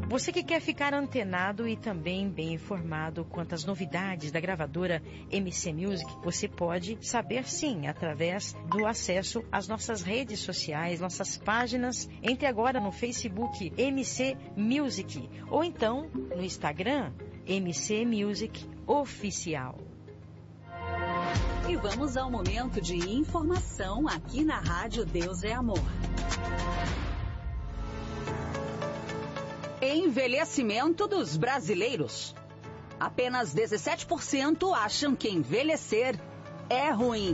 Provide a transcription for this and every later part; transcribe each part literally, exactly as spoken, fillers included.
Você que quer ficar antenado e também bem informado quanto às novidades da gravadora M C Music, você pode saber sim, através do acesso às nossas redes sociais, nossas páginas. Entre agora no Facebook M C Music ou então no Instagram M C Music Oficial. E vamos ao momento de informação aqui na Rádio Deus é Amor. Envelhecimento dos brasileiros. Apenas dezessete por cento acham que envelhecer é ruim.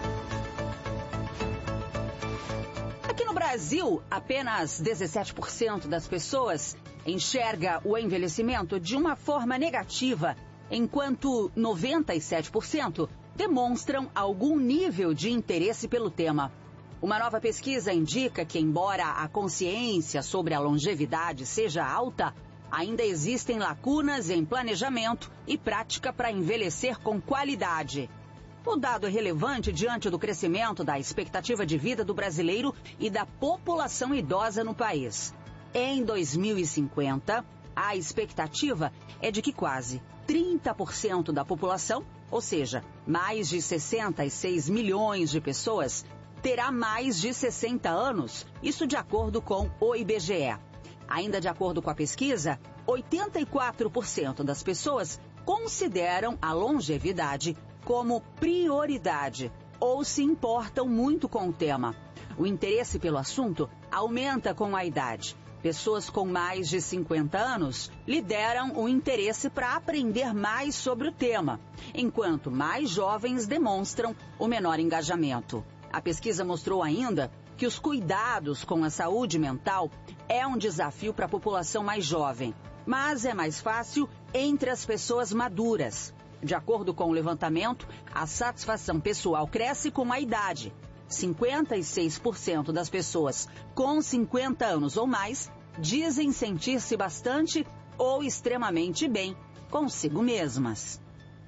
Aqui no Brasil, apenas dezessete por cento das pessoas enxerga o envelhecimento de uma forma negativa, enquanto noventa e sete por cento demonstram algum nível de interesse pelo tema. Uma nova pesquisa indica que, embora a consciência sobre a longevidade seja alta, ainda existem lacunas em planejamento e prática para envelhecer com qualidade. O dado é relevante diante do crescimento da expectativa de vida do brasileiro e da população idosa no país. Em dois mil e cinquenta, a expectativa é de que quase trinta por cento da população, ou seja, mais de sessenta e seis milhões de pessoas, terá mais de sessenta anos, isso de acordo com o I B G E. Ainda de acordo com a pesquisa, oitenta e quatro por cento das pessoas consideram a longevidade como prioridade ou se importam muito com o tema. O interesse pelo assunto aumenta com a idade. Pessoas com mais de cinquenta anos lideram o interesse para aprender mais sobre o tema, enquanto mais jovens demonstram o menor engajamento. A pesquisa mostrou ainda que os cuidados com a saúde mental é um desafio para a população mais jovem, mas é mais fácil entre as pessoas maduras. De acordo com o levantamento, a satisfação pessoal cresce com a idade. cinquenta e seis por cento das pessoas com cinquenta anos ou mais dizem sentir-se bastante ou extremamente bem consigo mesmas.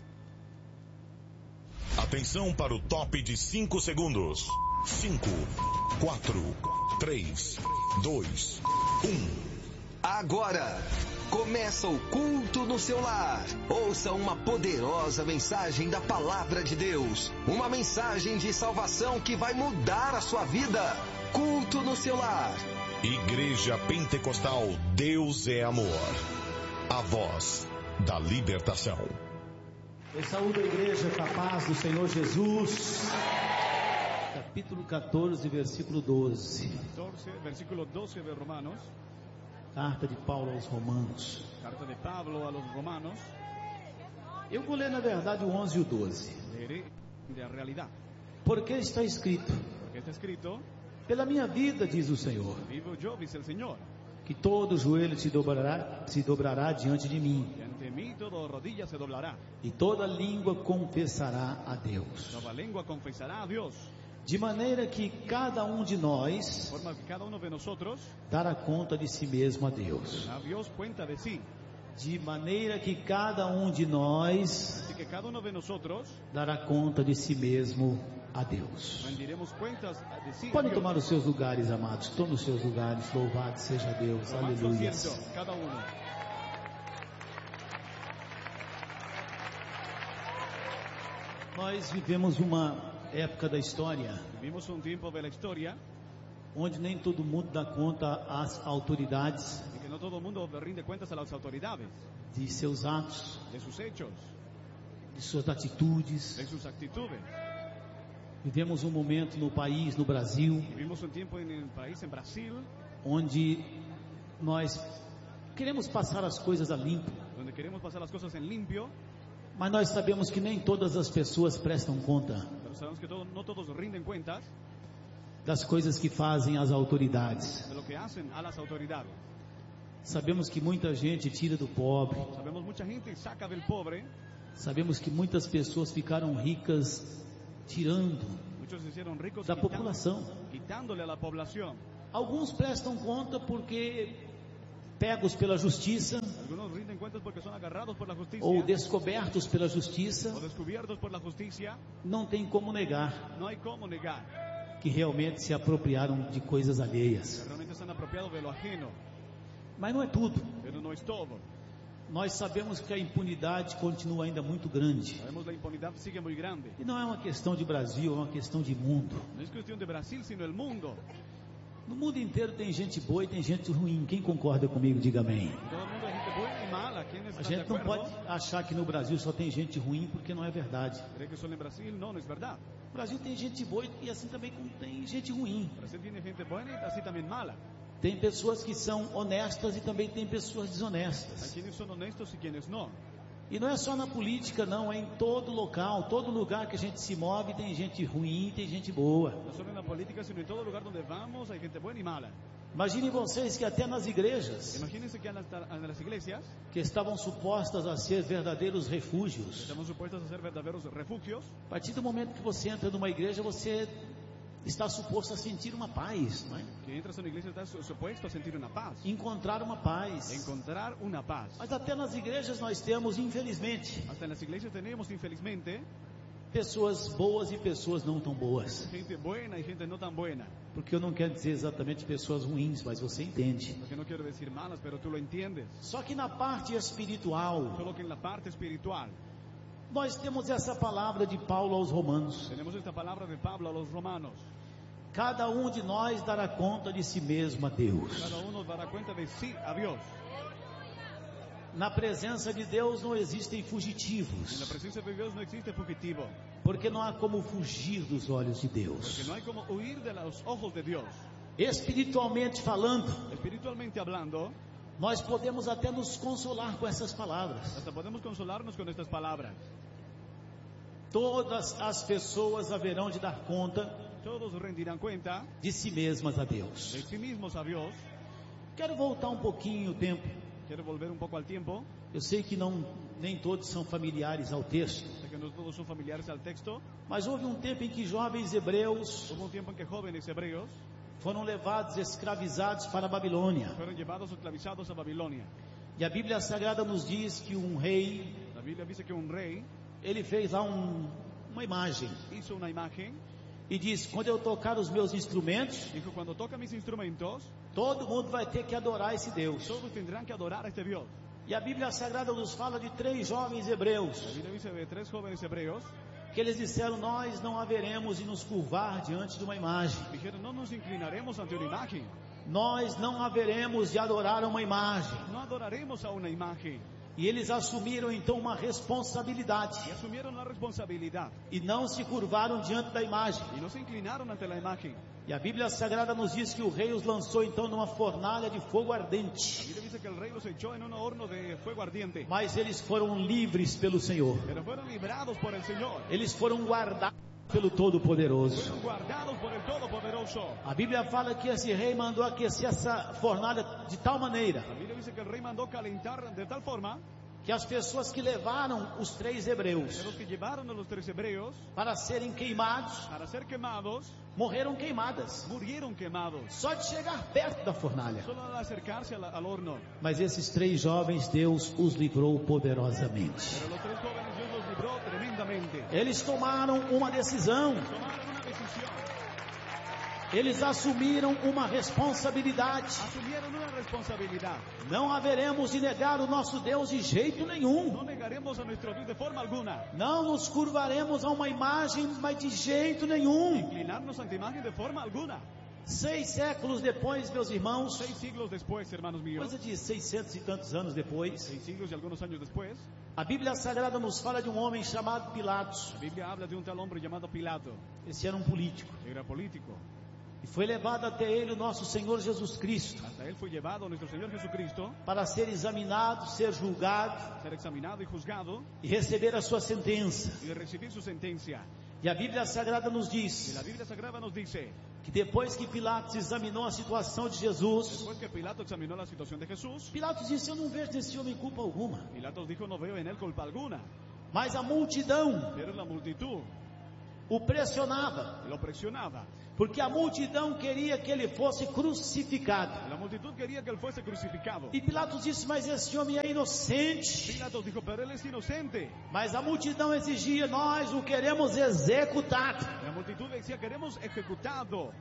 Atenção para o top de cinco segundos. cinco, quatro, três, dois, um. Agora começa o culto no seu lar. Ouça uma poderosa mensagem da Palavra de Deus. Uma mensagem de salvação que vai mudar a sua vida. Culto no seu lar. Igreja Pentecostal Deus é Amor. A voz da libertação. Eu saúdo a igreja com a paz do Senhor Jesus. Capítulo quatorze, versículo doze. quatorze, versículo doze de Romanos. Carta de Paulo aos Romanos. Carta de Pablo a los Romanos. Eu vou ler na verdade o onze e o doze. Leeré de realidade. Porque está escrito: Porque está escrito: pela minha vida, diz o Senhor, vivo yo, dice el Señor, que todo joelho se dobrará, se dobrará diante de mim, que ante mí toda rodilla se doblará, e toda língua confessará a Deus. toda lengua confesará a Dios. De maneira que cada um de nós De forma que cada uno de nosotros dará conta de si mesmo a Deus. a Dios cuenta de sí. De maneira que cada um de nós Así que cada uno de nosotros dará conta de si mesmo a Deus. rendiremos cuentas de sí. Podem tomar os seus lugares, amados. Tomem os seus lugares. Louvado seja Deus. Tomad su Aleluia. asiento, cada uno. Nós vivemos uma época da história Vivimos un tiempo de la historia onde nem todo mundo dá conta às autoridades en que no todo el mundo rinde cuentas a las autoridades de seus atos, de sus hechos, de suas atitudes. de sus actitudes. Vivemos um momento no país, no Brasil, Vivimos un tiempo en el país, en Brasil, onde nós queremos passar as coisas a limpo, donde queremos pasar las cosas en limpio, mas nós sabemos que nem todas as pessoas prestam conta pero sabemos que todo- no todos rinden cuentas das coisas que fazem as autoridades. de lo que hacen a las autoridades. Sabemos que muita gente tira do pobre. Sabemos mucha gente saca del pobre, Sabemos que muitas pessoas ficaram ricas tirando muchos se hicieron ricos da quitando- população. quitándole a la población. Alguns prestam conta porque pegos pela justiça Algunos rinden cuentas porque son agarrados por la justicia ou descobertos pela justiça, o descubiertos por la justicia. não tem como negar No hay cómo negar que realmente se apropriaram de coisas que alheias. realmente se han apropiado de lo ajeno. Mas não é tudo. pero no es todo. Nós sabemos que a impunidade continua ainda muito grande. Sabemos la impunidad sigue muy grande. E não é uma questão de Brasil, é uma questão de mundo. No es cuestión de Brasil, sino el mundo. No mundo inteiro tem gente boa e tem gente ruim. Quem concorda comigo, diga amém. Todo el mundo hay gente buena y mala. ¿Quiénes A están de gente não acuerdo? pode achar que no Brasil só tem gente ruim, porque não é verdade. ¿Cree que solo en Brasil? No, no es verdad. No Brasil tem gente boa e assim também como tem gente ruim. Brasil tiene gente buena y así también mala. Tem pessoas que são honestas e também tem pessoas Hay desonestas. quienes son honestos y quienes no. E não é só na política, não, é em todo local, todo lugar que a gente se move tem gente ruim e tem gente boa. No solo en la política, sino en todo lugar donde vamos hay gente buena y mala. Imaginem vocês que até nas igrejas, Imagínense que en las, en las iglesias que estavam supostas a ser verdadeiros refúgios, estamos supuestos a ser verdaderos refugios. a partir do momento que você entra numa igreja, você está suposto a sentir uma paz, não é? Que entras a una iglesia estás supuesto a sentir una paz. Encontrar uma paz. Encontrar una paz. Mas até nas igrejas nós temos, infelizmente, Hasta en las iglesias tenemos, infelizmente, pessoas boas e pessoas não tão boas. gente buena y gente no tan buena. Porque eu não quero dizer exatamente pessoas ruins, mas você entende. Porque no quiero decir malas, pero tú lo entiendes. Só que na parte espiritual, Solo que en la parte espiritual nós temos essa palavra de Paulo aos Romanos. tenemos esta palabra de Pablo a los romanos. Cada um de nós dará conta de si mesmo a Deus. Cada uno dará cuenta de sí a Dios. Na presença de Deus não existem En la fugitivos, presencia de Dios no existe fugitivo. porque não há como fugir dos olhos de Porque Deus. no hay como huir de los ojos de Dios. Espiritualmente falando, Espiritualmente hablando, nós podemos até nos consolar com essas palavras. hasta podemos consolarnos con estas palabras. Todas as pessoas haverão de dar conta Todos rendirán cuenta de si mesmas a Deus. de sí mismos a Dios. Quero voltar um pouquinho o tempo. Quiero volver un poco al tiempo. Eu sei que não nem todos são familiares ao texto, Sé que no todos son familiares al texto. mas houve um tempo em que jovens hebreus Hubo un tiempo en que jóvenes hebreos foram levados escravizados para a Babilônia. fueron llevados esclavizados a Babilonia. E a Bíblia Sagrada nos diz que um rei, La Biblia dice que un rey ele fez lá um, uma imagem hizo una imagen. e diz: quando eu tocar os meus instrumentos, Dijo, cuando toca mis instrumentos, todo mundo vai ter que adorar esse Deus. todos tendrán que adorar a este Dios. E a Bíblia Sagrada nos fala de três jovens La hebreus Biblia dice de tres jóvenes hebreos. que eles disseram: nós não haveremos de nos curvar diante de uma imagem. Dijeron, no nos inclinaremos ante una imagen. Nós não haveremos de adorar uma imagem. No adoraremos a una imagen. E eles assumiram então uma responsabilidade Y asumieron la responsabilidad. e não se curvaram diante da imagem. Y no se inclinaron ante la imagen. E a Bíblia Sagrada nos diz que o rei os lançou então numa fornalha de fogo La ardente. Biblia dice que el rey los echó en un horno de fuego ardiente. Mas eles foram livres pelo Senhor. Pero fueron librados por el Señor. Eles foram guardados pelo Todo-Poderoso. Fueron guardados por el Todopoderoso. A Bíblia fala que esse rei mandou aquecer essa fornalha de tal maneira La Biblia dice que el rey mandó calentar de tal forma que as pessoas que levaram os três hebreus que los que llevaron a los tres hebreos para serem queimados, para ser quemados, morreram queimadas. murieron quemados. Só de chegar perto da fornalha. Solo al acercarse al, al horno. Mas esses três jovens, Deus os livrou poderosamente. Pero los tres jóvenes Dios los libró tremendamente. Eles tomaram uma decisão. Tomaron una decisión. Eles assumiram uma responsabilidade. Asumieron una responsabilidad. Não haveremos de negar o nosso Deus de jeito nenhum. No negaremos a nuestro Dios de forma alguna. Não nos curvaremos a uma imagem, mas de jeito nenhum. Inclinarnos ante imagen de forma alguna. Seis séculos depois, meus irmãos, Seis siglos después, hermanos míos. coisa de seiscentos e tantos anos depois, Seis siglos y algunos años después. a Bíblia Sagrada nos fala de um homem chamado Pilatos. La Biblia habla de un tal hombre llamado Pilato. Esse era um político. Era político. E foi levado até ele o nosso Senhor Jesus Cristo Hasta él fue llevado nuestro Señor Jesucristo. para ser examinado, ser julgado Ser examinado y juzgado. e receber a sua sentença. Y de recibir su sentencia. E a Bíblia Sagrada nos Y diz la Biblia Sagrada nos dice. que depois que Pilatos examinou a situação de Jesus, Después que Pilato examinó la situación de Jesús. Pilatos disse: eu não vejo nesse homem culpa alguma. Pilato dijo, no veo en él culpa alguna. Mas a multidão Pero la multitud o pressionava, lo presionaba. porque a multidão queria que ele fosse crucificado. La multitud quería que él fuese crucificado. E Pilatos disse: mas esse homem é inocente. Pilato dijo, pero él es inocente. Mas a multidão exigia: nós o queremos executado. La multitud decía, queremos ejecutado.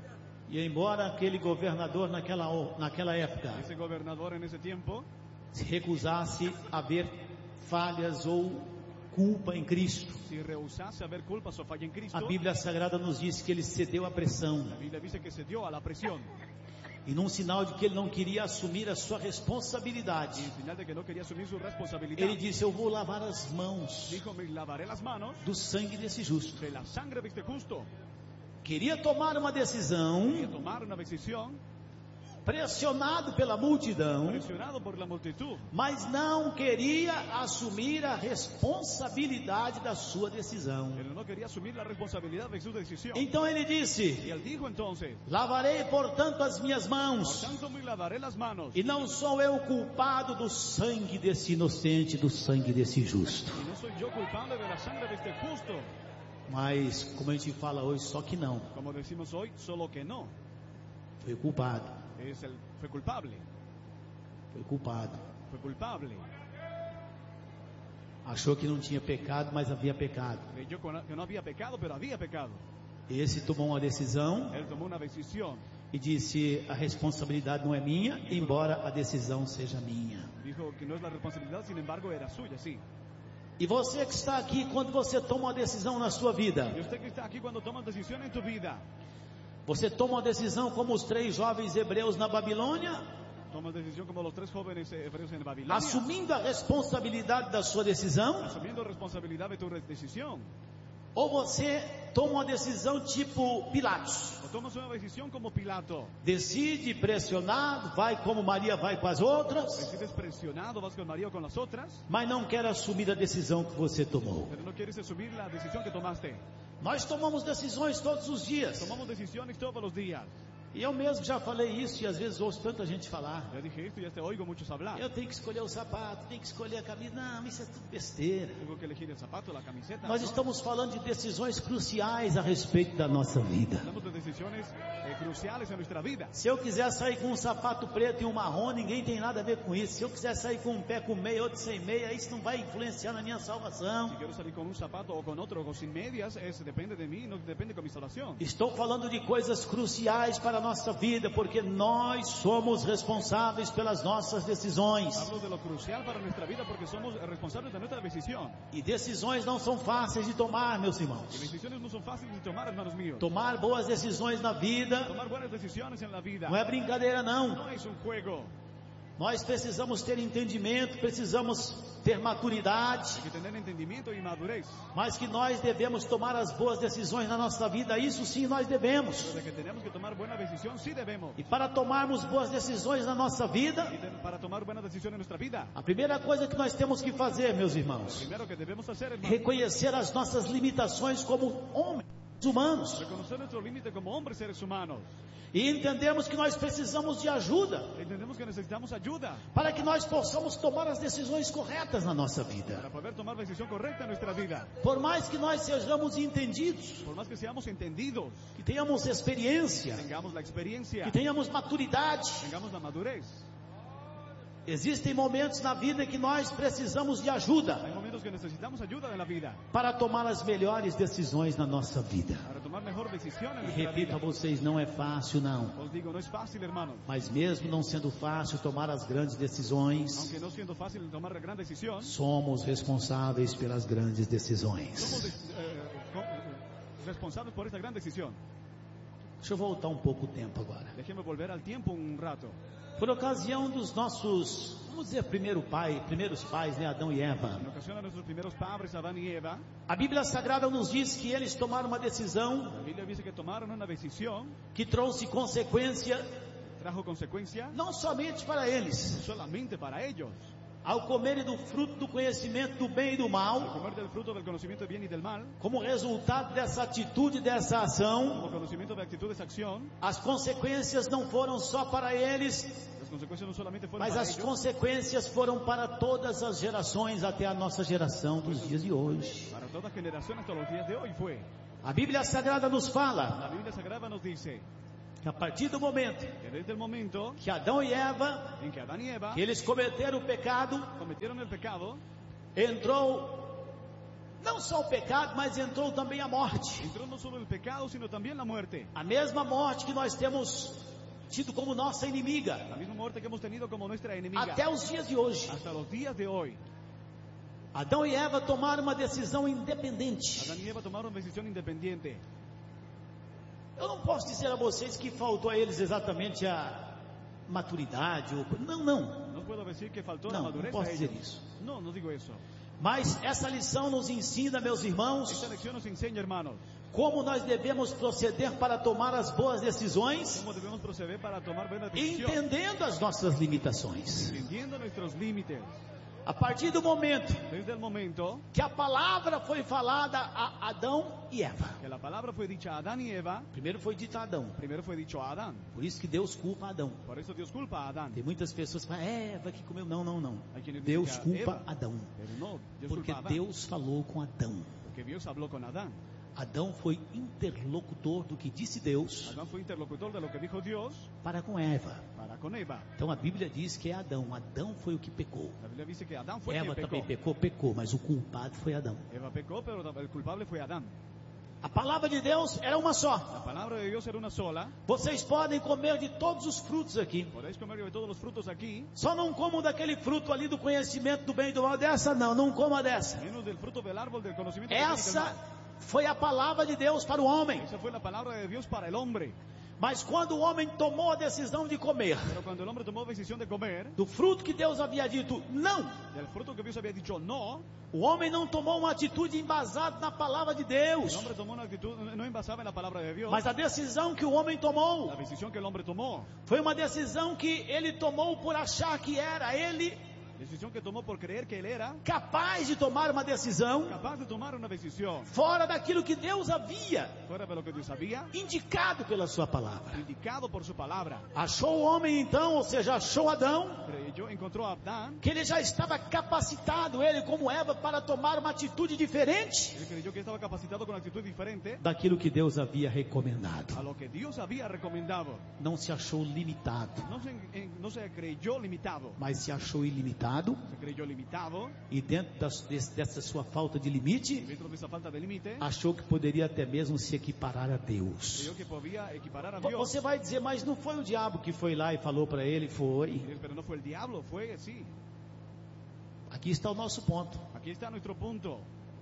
E embora aquele governador naquela, naquela época Ese gobernador en ese tiempo se recusasse a ver falhas ou culpa em Cristo, si rehusase a ver culpas o falla en Cristo, a Bíblia Sagrada nos diz que ele cedeu à pressão. la Biblia dice que se dio a la presión. E num sinal de que ele não queria assumir a sua responsabilidade, Y en señal de que no quería asumir su responsabilidad, ele disse: eu vou lavar as mãos dijo, me lavaré las manos do sangue desse justo. de la sangre de este justo. Queria tomar uma decisão, Quería tomar una decisión, pressionado pela multidão, presionado por la multitud, mas não queria assumir a responsabilidade da sua decisão. pero no quería asumir la responsabilidad de su decisión. Então ele disse: Y él dijo entonces, lavarei portanto as minhas por mãos, tanto me lavaré las manos, e não sou eu o culpado do sangue desse inocente, do sangue desse justo. y no soy yo culpable de la sangre de este justo. Mas, como a gente fala hoje, só que não, Como decimos hoy, solo que no, foi culpado, es el, fue culpable, foi culpado. fue culpable. Achou que não tinha pecado, mas havia pecado. Creyó que no había pecado, pero había pecado. Esse tomou uma decisão Él tomó una decisión, e disse: a responsabilidade não é minha, embora a decisão seja minha. dijo que no es la responsabilidad, sin embargo era suya, sí. E você que está aqui, quando você toma uma decisão na sua vida, Y usted que está aquí, cuando tomas decisión en tu vida, você toma uma decisão como os três jovens hebreus na Babilônia, tomas decisión como los tres jóvenes hebreos en Babilonia, assumindo a responsabilidade da sua decisão, asumiendo responsabilidad de tu re- decisión, ou você toma uma decisão tipo Pilatos, o tomas una decisión como Pilato, decide pressionado, vai como Maria vai com as outras, decides presionado, vas con María o con las otras, mas não quer assumir a decisão que você tomou. pero no quieres asumir la decisión que tomaste. Nós tomamos decisões todos os dias, Tomamos decisiones todos los días. e eu mesmo já falei isso e às vezes ouço tanta gente falar: Ya dije esto y ya te oigo muchos hablar. eu tenho que escolher o sapato, tenho que escolher a camisa. Não, isso é tudo besteira. Tengo que elegir el zapato, la camiseta. Nós ¿no? estamos falando de decisões cruciais a respeito da nossa vida. Hablamos de decisiones eh, cruciales en nuestra vida. Se eu quiser sair com um sapato preto e um marrom, ninguém tem nada a ver com isso. Se eu quiser sair com um pé com meia, outro sem meia, isso não vai influenciar na minha salvação. Si quiero salir con un zapato o con otro o sin medias, es, depende de mí, no depende con mi salvación. Estou falando de coisas cruciais para a nossa vida, porque nós somos responsáveis pelas nossas decisões. Hablo de lo crucial para nuestra vida porque somos responsables de nuestra decisión. E decisões não são fáceis de tomar, meus Y irmãos. decisiones no son fáciles de tomar, hermanos míos. Tomar boas decisões na vida Tomar buenas decisiones en la vida não é brincadeira, não. no es un juego. Nós precisamos ter entendimento, precisamos ter maturidade, Hay que tener entendimiento y madurez. mas que nós devemos tomar as boas decisões na nossa vida, isso sim nós devemos. Pero de que tenemos que tomar buena decisión, sí debemos. E para tomarmos boas decisões na nossa vida, Y de- para tomar buena decisión en nuestra vida, a primeira coisa que nós temos que fazer, meus lo irmãos, primero que debemos hacer es reconhecer as nossas limitações como homens humanos reconocer nuestro límite como hombres seres humanos. e entendermos que nós precisamos de ajuda Entendemos que necesitamos ayuda para que nós possamos tomar as decisões corretas na nossa vida. para poder tomar la decisión correcta en nuestra vida. Por mais que nós sejamos entendidos, Por más que seamos entendidos, que tenhamos experiência, tengamos la experiencia, que tenhamos maturidade, tengamos la madurez. existem momentos na vida que nós precisamos de ajuda Hay momentos que necesitamos ayuda en la vida para tomar as melhores decisões na nossa vida. para tomar mejor decisión en E nuestra repito a vida. vocês, não é fácil não, Os digo, no es fácil, hermanos. mas mesmo não sendo fácil tomar as grandes decisões, Aunque no siendo fácil tomar la gran decisión, somos responsáveis pelas grandes somos decisões. eh, co- eh, responsables por esta gran decisión. Deixa eu voltar um pouco o tempo agora. Déjeme volver al tiempo un rato. Por ocasião dos nossos, vamos dizer, primeiro pai, primeiros pais, né, Adão e Eva, En ocasión a nuestros primeros padres, Adán y Eva, a Bíblia Sagrada nos diz que eles tomaram uma decisão la Biblia dice que tomaron una decisión, que trouxe consequência trajo consecuencia, não somente para eles, solamente para ellos. ao comerem do fruto do conhecimento do bem e do Al mal, comer del fruto del conocimiento del bien y del mal, como resultado dessa atitude, dessa ação, como conocimiento de actitud de acción, as consequências não foram só para eles, las consecuencias no solamente fueron mas para as ellos, consequências foram para todas as gerações até a nossa geração dos dias de hoje. para toda generación hasta los días de hoy fue. A Bíblia Sagrada nos fala La Biblia Sagrada nos dice que a partir do momento que desde el momento que Adão e Eva, en que Adán y Eva que eles cometeram o pecado, cometieron el pecado, entrou Não só o pecado, mas entrou também a morte. entró no solo el pecado, sino también la muerte. A mesma morte que nós temos tido como nossa inimiga La misma muerte que hemos tenido como nuestra enemiga. até os dias de hoje. Hasta los días de hoy. Adão e Eva tomaram uma decisão independente. Adán y Eva tomaron una decisión independiente. Eu não posso dizer a vocês que faltou a eles exatamente a maturidade. Ou... Não, não. No puedo decir que faltó No, la no madurez puedo a decir ellos. eso. No, no digo eso. Mas essa lição nos ensina, meus irmãos, Esta lección nos enseña, hermanos, como nós devemos proceder para tomar as boas decisões, cómo debemos proceder para tomar buenas decisiones, entendendo as nossas limitações. entendiendo nuestros límites. A partir do momento Desde el momento que a palavra foi falada a Adão e Eva, que la palabra fue dicha a Adán y Eva, primeiro foi dito a Adão, primero fue dicho a Adán. por isso que Deus culpa Adão. Por eso Dios culpa a Adán. Tem muitas pessoas que falam, é Eva que comeu. Não, não, não. Hay quienes Deus dicen que a culpa Eva, Adão, pero no, Dios porque culpa a Adán. Deus falou com Adão. Porque Dios habló con Adán. Adão foi interlocutor do que disse Deus Adán fue interlocutor de lo que dijo Dios para com Eva. para con Eva. Então a Bíblia diz que é Adão. Adão foi o que pecou. La Biblia dice que Adán fue Eva quien também pecó. pecou, pecou, mas o culpado foi Adão. Eva pecó, pero el culpable fue Adán. A palavra de Deus era uma só. La palabra de Dios era una sola. Vocês podem comer de todos os frutos aqui. Podéis comer de todos los frutos aquí, Só não comam daquele fruto ali do conhecimento do bem e do mal. Dessa não, não coma dessa. menos del fruto del árbol del conocimiento del bien y del Essa mal. foi a palavra de Deus para o homem. Esa fue la palabra de Dios para el hombre. Mas quando o homem tomou a decisão de comer Pero cuando el hombre tomó decisión de comer do fruto que Deus havia dito não, del fruto que Dios había dicho no, o homem não tomou uma atitude embasada na palavra de Deus. el hombre tomó una actitud, no envasaba en la palabra de Dios. Mas a decisão que o homem tomou La decisión que el hombre tomó, foi uma decisão que ele tomou por achar que era ele decisión que tomó por creer que él era capaz de tomar uma decisão capaz de tomar una decisión fora daquilo que Deus havia fuera de lo que Dios había indicado pela sua palavra. indicado por su palabra. Achou o homem então, ou seja, achou Adão, Creyó, encontró a Adán, que ele já estava capacitado, ele como Eva, para tomar uma atitude diferente él creyó que estaba capacitado con actitud diferente daquilo que Deus havia recomendado. a lo que Dios había recomendado. Não se achou limitado, No se, en- no se creyó limitado, mas se achou ilimitado, se creyó limitado, e dentro das, desse- dessa sua falta de limite, dentro de esa falta de límite, achou que poderia até mesmo se equiparar a Deus. creyó que podía equiparar a Vo- Dios. Você vai dizer, mas não foi o diabo que foi lá e falou para ele? Foi. Pero no fue el diablo, fue sí. Aqui está o nosso ponto. Aquí está nuestro punto.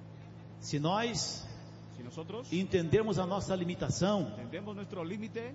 Se nós Si nosotros entendermos a nossa limitação, entendemos nuestro límite,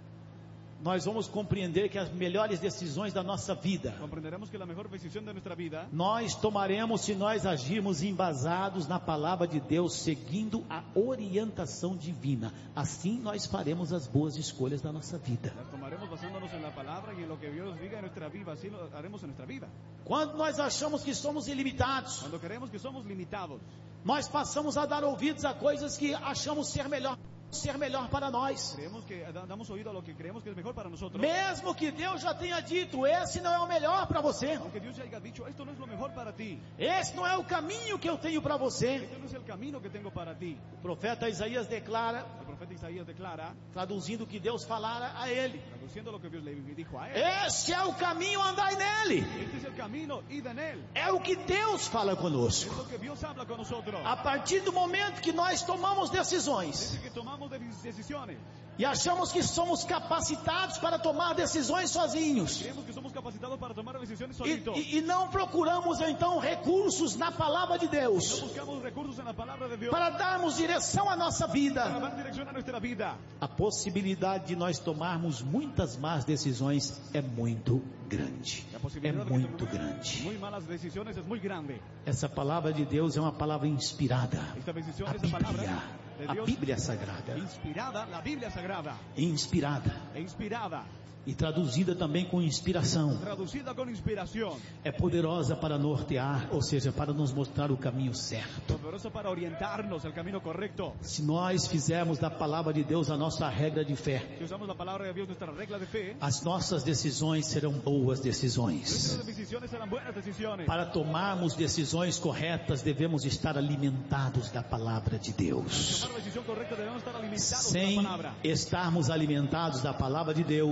nós vamos compreender que as melhores decisões da nossa vida comprenderemos que la mejor decisión de nuestra vida nós tomaremos se nós agirmos embasados na palavra de Deus, seguindo a orientação divina. Assim nós faremos as boas escolhas da nossa vida. las tomaremos basándonos en la palabra y en lo que Dios diga en nuestra vida. Así lo haremos en nuestra vida. Quando nós achamos que somos ilimitados, Cuando creemos que somos limitados, nós passamos a dar ouvidos a coisas que achamos ser melhor, ser melhor para nós. creemos que da- damos oído a lo que creemos que es mejor para nosotros. Mesmo que Deus já tenha dito, esse não é o melhor para você. Aunque Dios ya haya dicho, esto no es lo mejor para ti. Esse não é o caminho que eu tenho para você. Este no es el camino que tengo para ti. O profeta Isaías declara, El profeta Isaías declara, traduzindo o que Deus falara a ele: traduciendo lo que Dios le dijo a él. esse é o caminho, andai nele. Este es el camino, id en él. É o que Deus fala Es conosco. lo que Dios habla con nosotros. A partir do momento que nós tomamos decisões Desde que tomamos de- decisiones, e achamos que somos capacitados para tomar decisões sozinhos, creemos que somos capacitados para tomar decisiones e, solitos. e- e não procuramos então recursos na palavra de No Deus buscamos recursos en la palabra de Dios para darmos direção à nossa para vida, dar dirección a nuestra vida. a possibilidade de nós tomarmos muitas más decisões é muito grande. La É posibilidad de que muito tomemos grande. muy malas decisiones es muy grande. Essa palavra de Deus é uma palavra inspirada. Esta decisión, A esta palabra Bíblia, de a Dios, Bíblia Sagrada, inspirada, la Biblia sagrada, inspirada e inspirada, e traduzida também com inspiração, traducida con inspiración, é poderosa para nortear, ou seja, para nos mostrar o caminho certo. poderosa para orientarnos al camino correcto. Se nós fizermos da palavra de Deus a nossa regra de fé, Si usamos la palabra de Dios, nuestra regla de fe, as nossas decisões serão boas decisões. nuestras decisiones serán buenas decisiones. Para tomarmos decisões corretas, devemos estar alimentados da palavra de Deus. Tomar la decisión correcta debemos estar alimentados Sem por la palabra. estarmos alimentados da palavra de Deus, Estar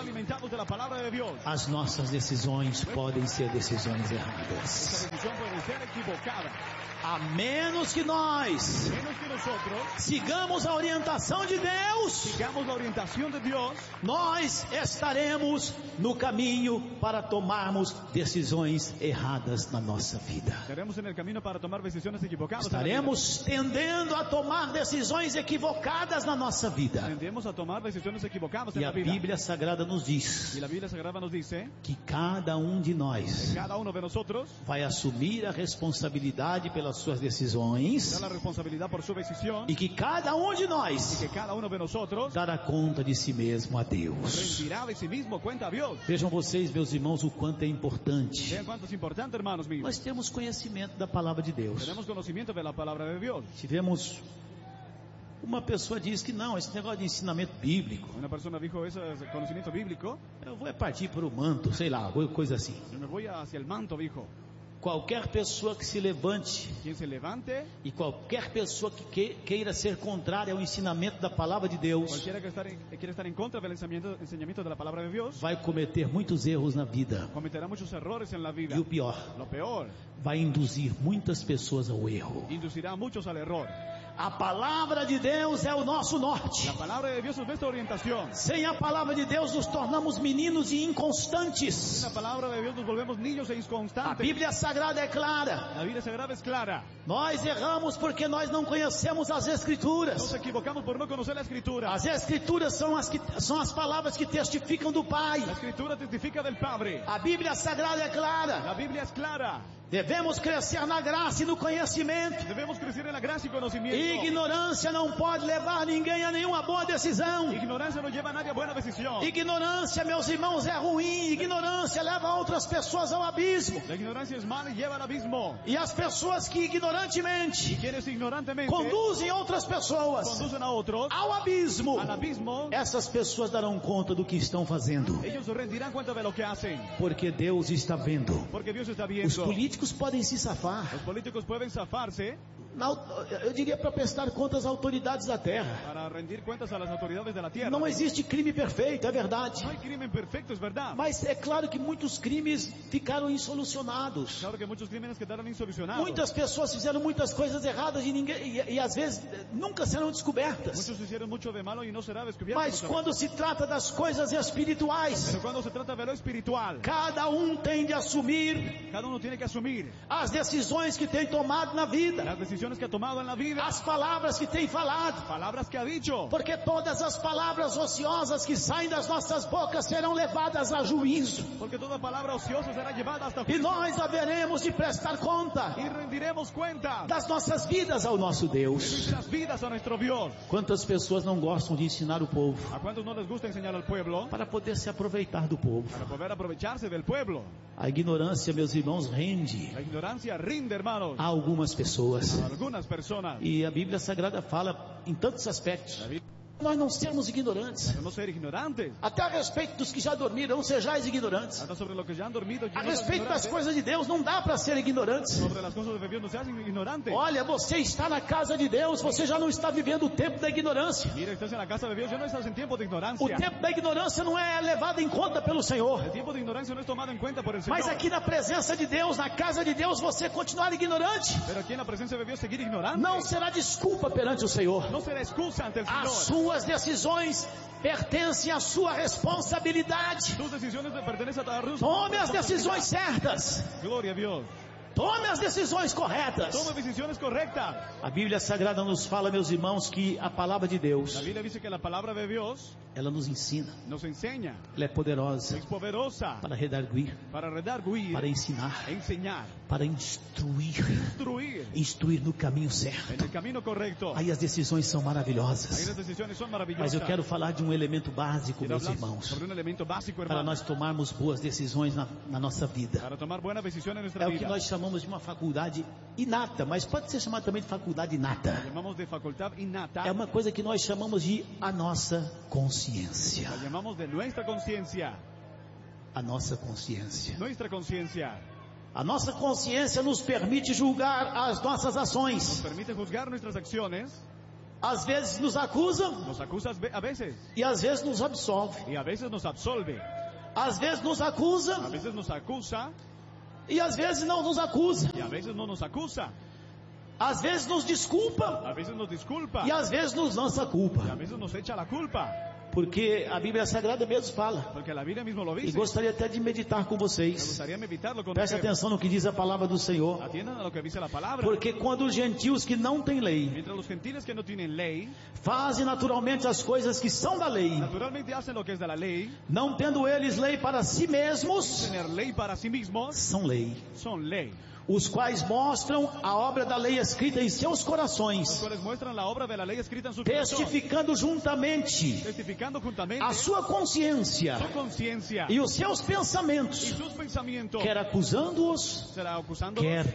alimentados de la palabra de Dios. as nossas decisões podem ser decisões Esa erradas. decisión puede ser equivocada. A menos que nós Menos que nosotros sigamos a orientação de Deus, sigamos la orientación de Dios, nós estaremos no caminho para tomarmos decisões erradas na nossa vida. estaremos en el camino para tomar decisiones equivocadas. en la vida. Estaremos tendendo a tomar decisões equivocadas na nossa vida. Tendemos a tomar decisiones equivocadas en E la a vida. Bíblia Sagrada nos diz Y la Biblia Sagrada nos dice que cada um de nós que cada uno de nosotros vai assumir a responsabilidade pelas suas decisões da la responsabilidad por su decisión e que cada um de y nós que cada uno de nosotros dará conta de si mesmo a Deus. rendirá de sí mismo cuenta a Dios. Vejam vocês, meus irmãos, o quanto é importante Vean cuánto es importante, hermanos míos. nós termos conhecimento da palavra de Deus. Tenemos conocimiento de la palabra de Dios. Tivemos uma pessoa diz que não, esse negócio de ensinamento bíblico, Una persona dijo eso es conocimiento bíblico. eu vou é partir para o manto, sei lá, coisa assim. Yo me voy hacia el manto, dijo. Qualquer pessoa que se levante Quien se levante, e qualquer pessoa que que- queira ser contrária ao ensinamento da palavra de Deus cualquiera que estar en- quiera estar en contra del enseñamiento, enseñamiento de la palabra de Dios, vai cometer muitos erros na vida. cometerá muchos errores en la vida. E o pior, Lo peor, vai induzir muitas pessoas ao erro. inducirá a muchos al error. A palavra de Deus é o nosso norte. La palabra de Dios es nuestra orientación. Sem a palavra de Deus nos tornamos meninos e inconstantes. La palabra de Dios nos volvemos niños e A inconstantes. Bíblia Sagrada é clara. La Biblia Sagrada es clara. Nós erramos porque nós não conhecemos as Nos Escrituras. equivocamos por no conocer la Escritura. As Escrituras são as, que, são as palavras que testificam do Pai. La Escritura testifica del Padre. A Bíblia Sagrada é clara. La Biblia es clara. Devemos crescer na graça e no conhecimento. Debemos crecer en la gracia y conocimiento. Ignorância não pode levar ninguém a nenhuma boa decisão. Ignorancia no lleva a nadie a buena decisión. Ignorância, meus irmãos, é ruim. Ignorância leva outras pessoas ao abismo. La ignorancia es mala y lleva al abismo. E as pessoas que ignorantemente Quienes ignorantemente conduzem outras pessoas conducen a otros ao abismo, al abismo, essas pessoas darão conta do que estão fazendo. ellos se rendirán cuenta de lo que hacen. Porque Deus está vendo. Porque Dios está Os viendo. políticos podem se safar. Los políticos pueden zafarse Na au- eu diria para prestar contas às autoridades da terra. para rendir cuentas a las autoridades de la tierra. Não existe crime perfeito, é verdade. No hay crimen perfecto, es verdad. Mas é claro que muitos crimes ficaram insolucionados. Claro que muchos crímenes quedaron insolucionados. Muitas pessoas fizeram muitas coisas erradas e, ninguém, e, e às vezes nunca serão descobertas. Muchos hicieron mucho de malo y no será descubierto. Mas no será. quando se trata das coisas espirituais, Pero cuando se trata de lo espiritual, cada um tem de assumir cada uno tiene que asumir as decisões que tem tomado na vida, las decisiones que ha tomado en la vida, as palavras que tem falado. palabras que ha dicho. Porque todas as palavras ociosas que saem das nossas bocas serão levadas a juízo. Porque toda palabra ociosa será llevada hasta E nós haveremos de prestar conta y rendiremos cuenta das nossas vidas ao nosso de Deus. nuestras vidas a nuestro Dios. Quantas pessoas não gostam de ensinar o povo ¿A cuántos no les gusta enseñar al pueblo para poder se aproveitar do povo? para poder aprovecharse del pueblo? A ignorância, meus irmãos, rende La ignorancia rinde, hermanos, a algumas pessoas. a algunas personas. E a Bíblia Sagrada fala em tantos aspectos. La Biblia Nós não sermos ignorantes. para no ser ignorantes. Até a respeito dos que já dormiram, não sejais ignorantes. Hasta sobre lo que ya han dormido. A no seas respeito das ignorante. coisas de Deus, não dá para ser ignorantes. Sobre las cosas de Dios no seas ignorante. Olha, você está na casa de Deus, você já não está vivendo o tempo da ignorância. Mira, estás en la casa de Dios, ya no estás en tiempo de O ignorancia. tempo da ignorância não é levado em conta pelo Senhor. El tiempo de ignorancia no es tomado en cuenta por el Señor. Mas aqui na presença de Deus, na casa de Deus, você continuar ignorante, Pero aquí en la presencia de Dios seguir ignorante não será desculpa perante o Senhor. no será excusa ante el As Señor. suas decisões pertencem à sua responsabilidade. Tus decisiones te pertenecen a Dios. Tome as decisões certas. Gloria a Dios. Tome as decisões corretas. Toma decisiones correctas. A Bíblia Sagrada nos fala, meus irmãos, que a palavra de Deus, La Biblia dice que la palabra de Dios ela nos ensina. nos enseña, Ela é poderosa es poderosa para redarguir, para redarguir, para ensinar, enseñar, para instruir. instruir Instruir no caminho certo. en el camino correcto. Aí as decisões são Ahí maravilhosas. las decisiones son Mas maravillosas. eu quero falar de um elemento básico, Quiero meus hablar irmãos, sobre un elemento básico, para hermano, nós tomarmos boas decisões na, na nossa vida. para tomar buena decisión en nuestra É o que vida. nós chamamos de uma faculdade inata, mas pode ser chamado também de faculdade inata. Llamamos de facultad innata. É uma coisa que nós chamamos de a nossa consciência. La llamamos de nuestra conciencia. A nossa consciência. Nuestra conciencia A nossa consciência nos permite julgar as nossas nos ações. permite juzgar nuestras acciones às vezes nos acusa, nos acusa a veces e às vezes nos absolve. y a veces nos absolve. Às vezes nos acusa, A veces nos acusa e às vezes não nos acusa. y a veces no nos acusa. Às vezes nos desculpa, A veces nos disculpa e às vezes nos lança a culpa. y a veces nos echa la culpa. Porque a Bíblia Sagrada mesmo fala. Porque la Biblia mismo lo E dice. gostaria até de meditar com Me vocês. gustaría meditarlo con Preste ustedes. atenção no que diz a palavra do Senhor. Atiendan a lo que dice la palabra. Porque quando os gentios que não têm lei Mientras los gentiles que no tienen ley, fazem naturalmente as coisas que são da lei, naturalmente hacen lo que es de la lei, não tendo eles lei para si mesmos, tener ley para sí mismos, são lei, son ley. os quais mostram a obra da lei escrita em seus Los corações, cuales muestran la obra de la ley escrita en su corazón, testificando juntamente testificando juntamente a sua consciência su conciencia e os seus y pensamentos, sus pensamientos, quer acusando-os, será acusándolos quer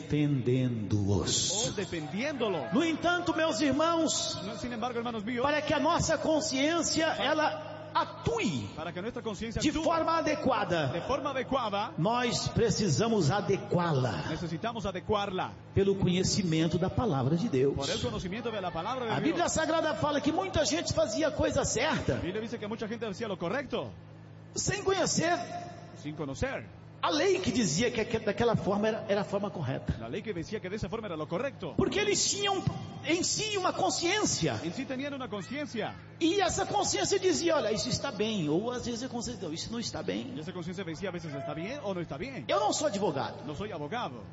defendendo-os. o defendiéndolo. No entanto, meus irmãos, No, sin embargo, hermanos míos, para que a nossa consciência ela atue para que nuestra conciencia de actúe forma adequada, de forma adecuada, nós precisamos adequá-la necesitamos adecuarla pelo conhecimento da palavra de por el Deus. conocimiento de la palabra de A Dios. Bíblia Sagrada fala que muita gente fazia a coisa certa La Biblia dice que mucha gente decía lo correcto sem conhecer sin conocer a lei que dizia que aque- daquela forma era, era a forma correta. la ley que decía que de esa forma era lo correcto. Porque eles tinham em si uma consciência. En sí tenían una conciencia E essa consciência dizia, olha, isso está bem. Ou às vezes a consciência, não, isso não está bem. y esa conciencia decía a veces está bien o no está bien. Eu não sou advogado. No soy abogado,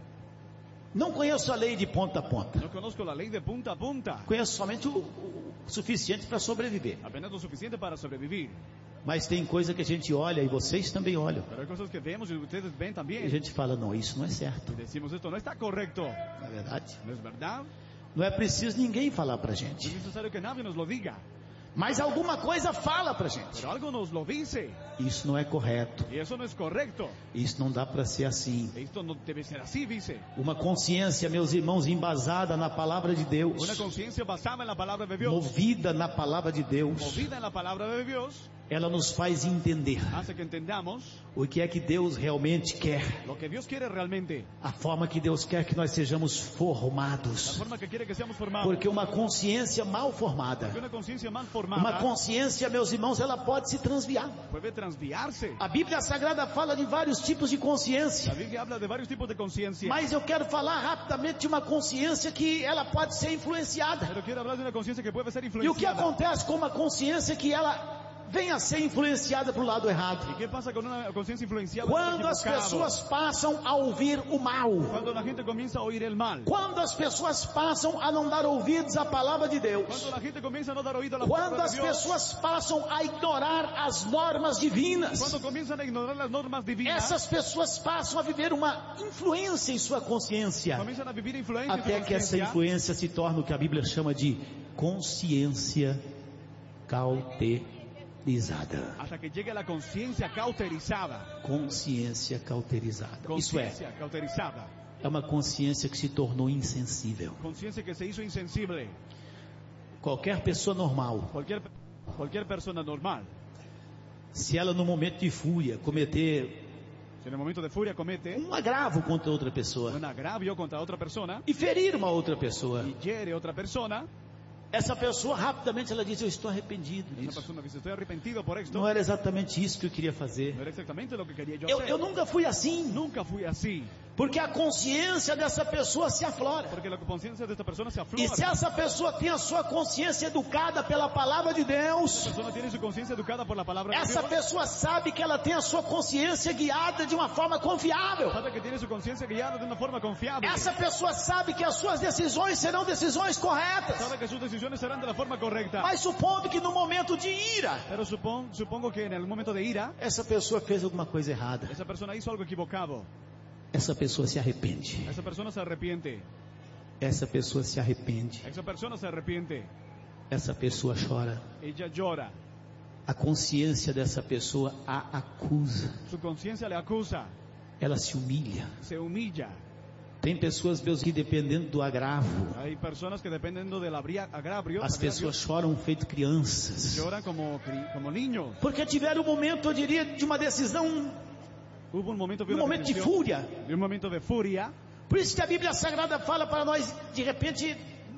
Não conheço a lei de ponta a ponta. no conozco la ley de punta a punta, Conheço somente o, o suficiente para sobreviver. apenas lo suficiente para sobrevivir. Mas tem coisa que a gente olha, e vocês também olham. Pero hay cosas que vemos y ustedes ven E a también. gente fala, não, isso não é certo. Y decimos esto no está correcto, Na verdade, ¿no es verdad? não é preciso ninguém falar pra No es gente. necesario que nadie nos lo diga, Mas alguma coisa fala pra gente. pero algo nos lo dice Isso não é correto. y eso no es correcto. Isso não dá para ser assim. Esto no debe ser así, dice. Uma consciência, meus irmãos, embasada na palavra de Una Deus, conciencia basada en la palabra de Dios, movida na palavra de Deus, movida en la palabra de Dios, ela nos faz entender hace que entendamos o que é que Deus realmente quer, lo que Dios quiere realmente, a forma que Deus quer que nós sejamos la formados. forma que quiere que seamos formados. Porque uma consciência mal formada, Porque una conciencia mal uma formada consciência, meus irmãos, ela pode se transviar. puede transviarse. A Bíblia Sagrada fala de vários tipos de consciência, La Biblia habla de varios tipos de conciencia, mas eu quero falar rapidamente de uma consciência que ela pode ser influenciada. pero quiero hablar de una conciencia que puede ser E o que influenciada. acontece com uma consciência que ela venha a ser influenciada para o lado errado? ¿Y qué pasa con una conciencia influenciada? Quando as pessoas passam a ouvir o mal, Cuando la gente comienza a oír el mal, quando as pessoas passam a não dar ouvidos à palavra de Deus, cuando la gente comienza a no dar oído a la quando palabra as de Dios, pessoas passam a ignorar as normas divinas, cuando comienzan a ignorar las normas divinas, essas pessoas passam a viver uma influência em sua consciência, comienzan a vivir influencia en su até que essa conciencia, influência se torne o que a Bíblia chama de consciência cauterizada. hasta que llegue a la conciencia cauterizada. Consciência cauterizada. Isso é, Conciencia cauterizada. é uma consciência que se tornou insensível. Conciencia que se hizo insensible. Qualquer pessoa normal, Cualquier, cualquier persona normal, se ela no momento de fúria cometer si en el momento de furia comete um agravo contra outra pessoa un agravio contra otra persona e ferir uma outra pessoa, y hiere a otra persona, essa pessoa rapidamente ela diz, eu estou arrependido esa disso. persona dice, estoy arrepentido por esto. Não era exatamente isso que eu queria fazer. No era exactamente lo que quería yo Eu, hacer. eu nunca fui assim, Nunca fui así. porque a consciência dessa pessoa se aflora. Porque la conciencia de esta persona se E aflora. se essa pessoa tem a sua consciência educada pela palavra de Deus, La persona tiene su conciencia educada por la palabra de essa Dios. pessoa sabe que ela tem a sua consciência guiada de uma forma confiável. Sabe que tiene su conciencia guiada de una forma confiable. Essa pessoa sabe que as suas decisões serão decisões corretas. Sabe que sus decisiones serán de la forma correcta. Mas supondo que no momento de ira, Pero supon- supongo que en el momento de ira, essa pessoa fez alguma coisa errada. esa persona hizo algo equivocado. Essa pessoa se arrepende. Esa persona se arrepiente. Essa pessoa se arrepende. Esa persona se arrepiente. Essa pessoa chora. Ella llora. A consciência dessa pessoa a acusa. Su conciencia le acusa. Ela se humilha. Se humilla. Tem pessoas, Deus, que dependendo do agravo, Hay personas que dependiendo del abria- agravio, as pessoas choram feito crianças. lloran como, cri- como niños. Porque tiveram um momento, eu diria, de uma decisão, Hubo un momento de um una momento de decisión, fúria. de un momento de furia. Por isso que a Bíblia Sagrada fala para nós, de repente,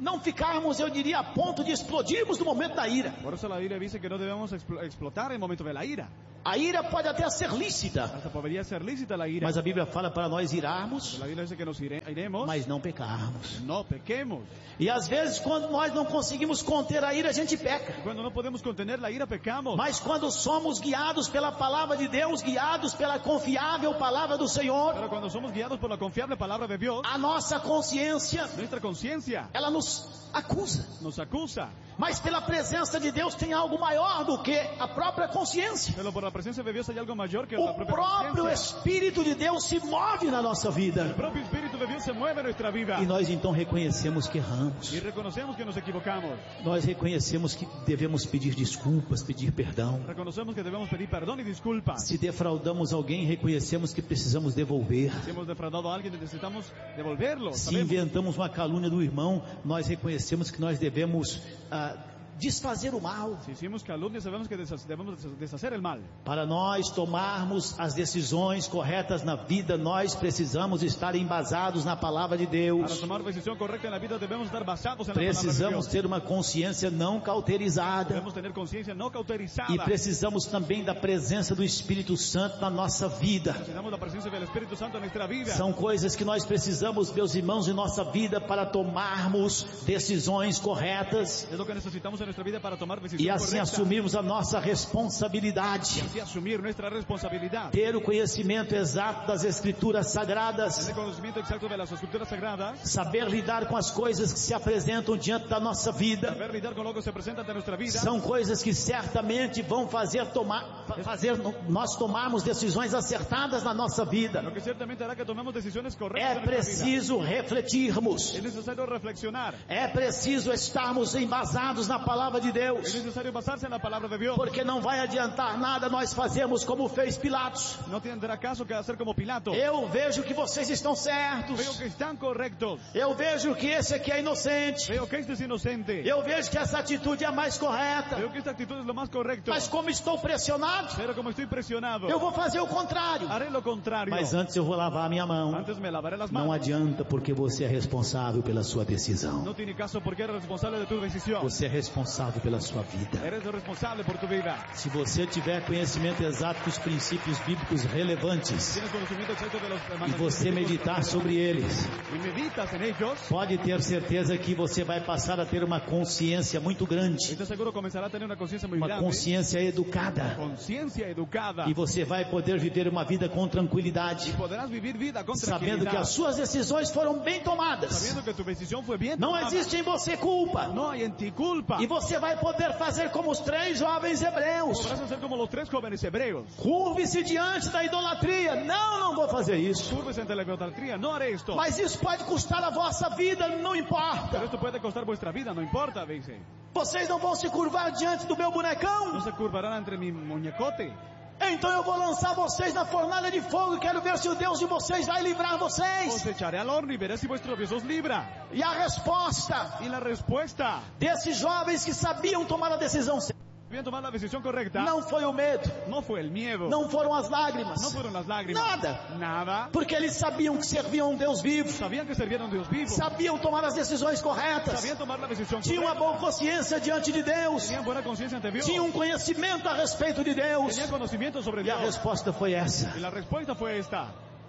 não ficarmos, eu diria, a ponto de explodirmos no momento da ira. Por eso la Biblia dice que no debemos expl- explotar en el momento de la ira. A ira pode até ser lícita, Hasta podría ser lícita la ira. mas a Bíblia fala para nós irarmos, La Biblia dice que nos ire- iremos, mas não pecarmos. no pequemos. E às vezes quando nós não conseguimos conter a ira, a gente peca. Cuando no podemos contener la ira, pecamos. Mas quando somos guiados pela palavra de Deus, guiados pela confiável palavra do Senhor, Pero cuando somos guiados por la confiable palabra de Dios, a nossa consciência, nuestra conciencia ela nos acusa. nos acusa. Mas pela presença de Deus tem algo maior do que a própria consciência. Pero por la presencia de Dios hay algo mayor que la O propia próprio conciencia. Espírito de Deus se move na nossa El vida. propio Espíritu de Dios se mueve en nuestra vida. E nós então reconhecemos que erramos. Y reconocemos que nos equivocamos. Nós reconhecemos que devemos pedir desculpas, pedir perdão. Reconocemos que debemos pedir perdón y disculpas. Se defraudamos alguém, reconhecemos que precisamos devolver. Si hemos defraudado a alguien, necesitamos devolverlo. Se Sabemos. inventamos uma calúnia do irmão, nós reconhecemos que nós devemos ah, desfazer o mal. Si hicimos calumnia, sabemos que desha- debemos desha- deshacer el mal. Para nós tomarmos as decisões corretas na vida, nós precisamos estar embasados na palavra de Para Deus. tomar decisión correcta en la vida, debemos estar basados en la palabra de Precisamos Dios. ter uma consciência não cauterizada. Debemos tener conciencia no cauterizada. E precisamos também da presença do Espírito Santo na nossa vida. Necesitamos la presencia del Espíritu Santo en nuestra vida. São coisas que nós precisamos, meus irmãos, em nossa vida para tomarmos decisões corretas Es lo que necesitamos en nuestra vida para tomar e decisión assim correcta. assumirmos a nossa responsabilidade. Y así asumir nuestra responsabilidad. Ter o conhecimento exato das Escrituras Sagradas, Tener conocimiento exacto de las escrituras sagradas. saber lidar com as coisas que se apresentam diante da nossa vida. Saber lidiar con lo que se presenta ante nuestra vida. São coisas que certamente vão fazer, tomar, fazer nós tomarmos decisões acertadas na nossa vida. Lo que ciertamente hará que tomemos decisiones correctas É en nuestra vida. preciso refletirmos. Es necesario reflexionar. É preciso estarmos embasados na palavra de Es Deus. necesario basarse en la palabra de Dios. Porque não vai adiantar nada nós fazermos como fez Pilatos. No tendrá caso que hacer como Pilato. Eu vejo que vocês estão certos. Veo que están correctos. Eu vejo que esse aqui é inocente. Veo que este es inocente. Eu vejo que essa atitude é a mais correta. Veo que esta actitud es lo más correcto. Mas como estou pressionado, Pero como estoy presionado, eu vou fazer o contrário. haré lo contrario. Mas antes eu vou lavar a minha mão. Antes me lavaré las Não manos. adianta, porque você é responsável pela sua decisão. No tiene caso porque eres responsable de tu decisión. Você é responsável pela sua vida. Eres el responsable por tu vida. Se você tiver conhecimento exato dos princípios bíblicos relevantes Tienes conocimiento exacto de los e mandamientos você bíblicos meditar sobre eles, y meditas en ellos, pode ter certeza que você vai passar a ter uma consciência muito grande, este seguro comenzará a tener una conciencia muy uma grande. consciência educada, Conciencia educada. e você vai poder viver uma vida com tranquilidade, Podrás vivir vida con sabendo que tranquilidad. as suas decisões foram bem tomadas. Sabiendo que tu decisión fue bien Não tomada. existe em você culpa. No hay en ti culpa. E você vai poder fazer como os três jovens hebreus. Podrás hacer como los tres jóvenes hebreos. Curve-se diante da idolatria. Não, não vou fazer isso. Curves ante la idolatría. No haré esto. Mas isso pode custar a vossa vida, não Pero importa. esto puede costar vuestra vida. No importa, dice. Vocês não vão se curvar diante do meu No bonecão. se curvarán entre mi muñecote. Então eu vou lançar vocês na fornalha de fogo. Quero ver se o Deus de vocês vai livrar Os vocês. echaré al horno y veré si vuestro Dios os libra. E a resposta Y la respuesta. desses jovens que sabiam tomar a decisão certa Bien tomar la decisión correcta. não foi o medo, No fue el miedo. não foram as lágrimas, No fueron las lágrimas. nada, Nada. porque eles sabiam que serviam a um Deus vivo, Sabían que servían a un Dios vivo. sabiam tomar as decisões corretas, Sabían tomar la decisión tinham uma correcta. boa consciência diante de Deus, Tenían buena conciencia ante Dios. tinham um conhecimento a respeito de Deus. Tenían conocimiento sobre E a Dios. resposta foi essa: Y la respuesta fue esta.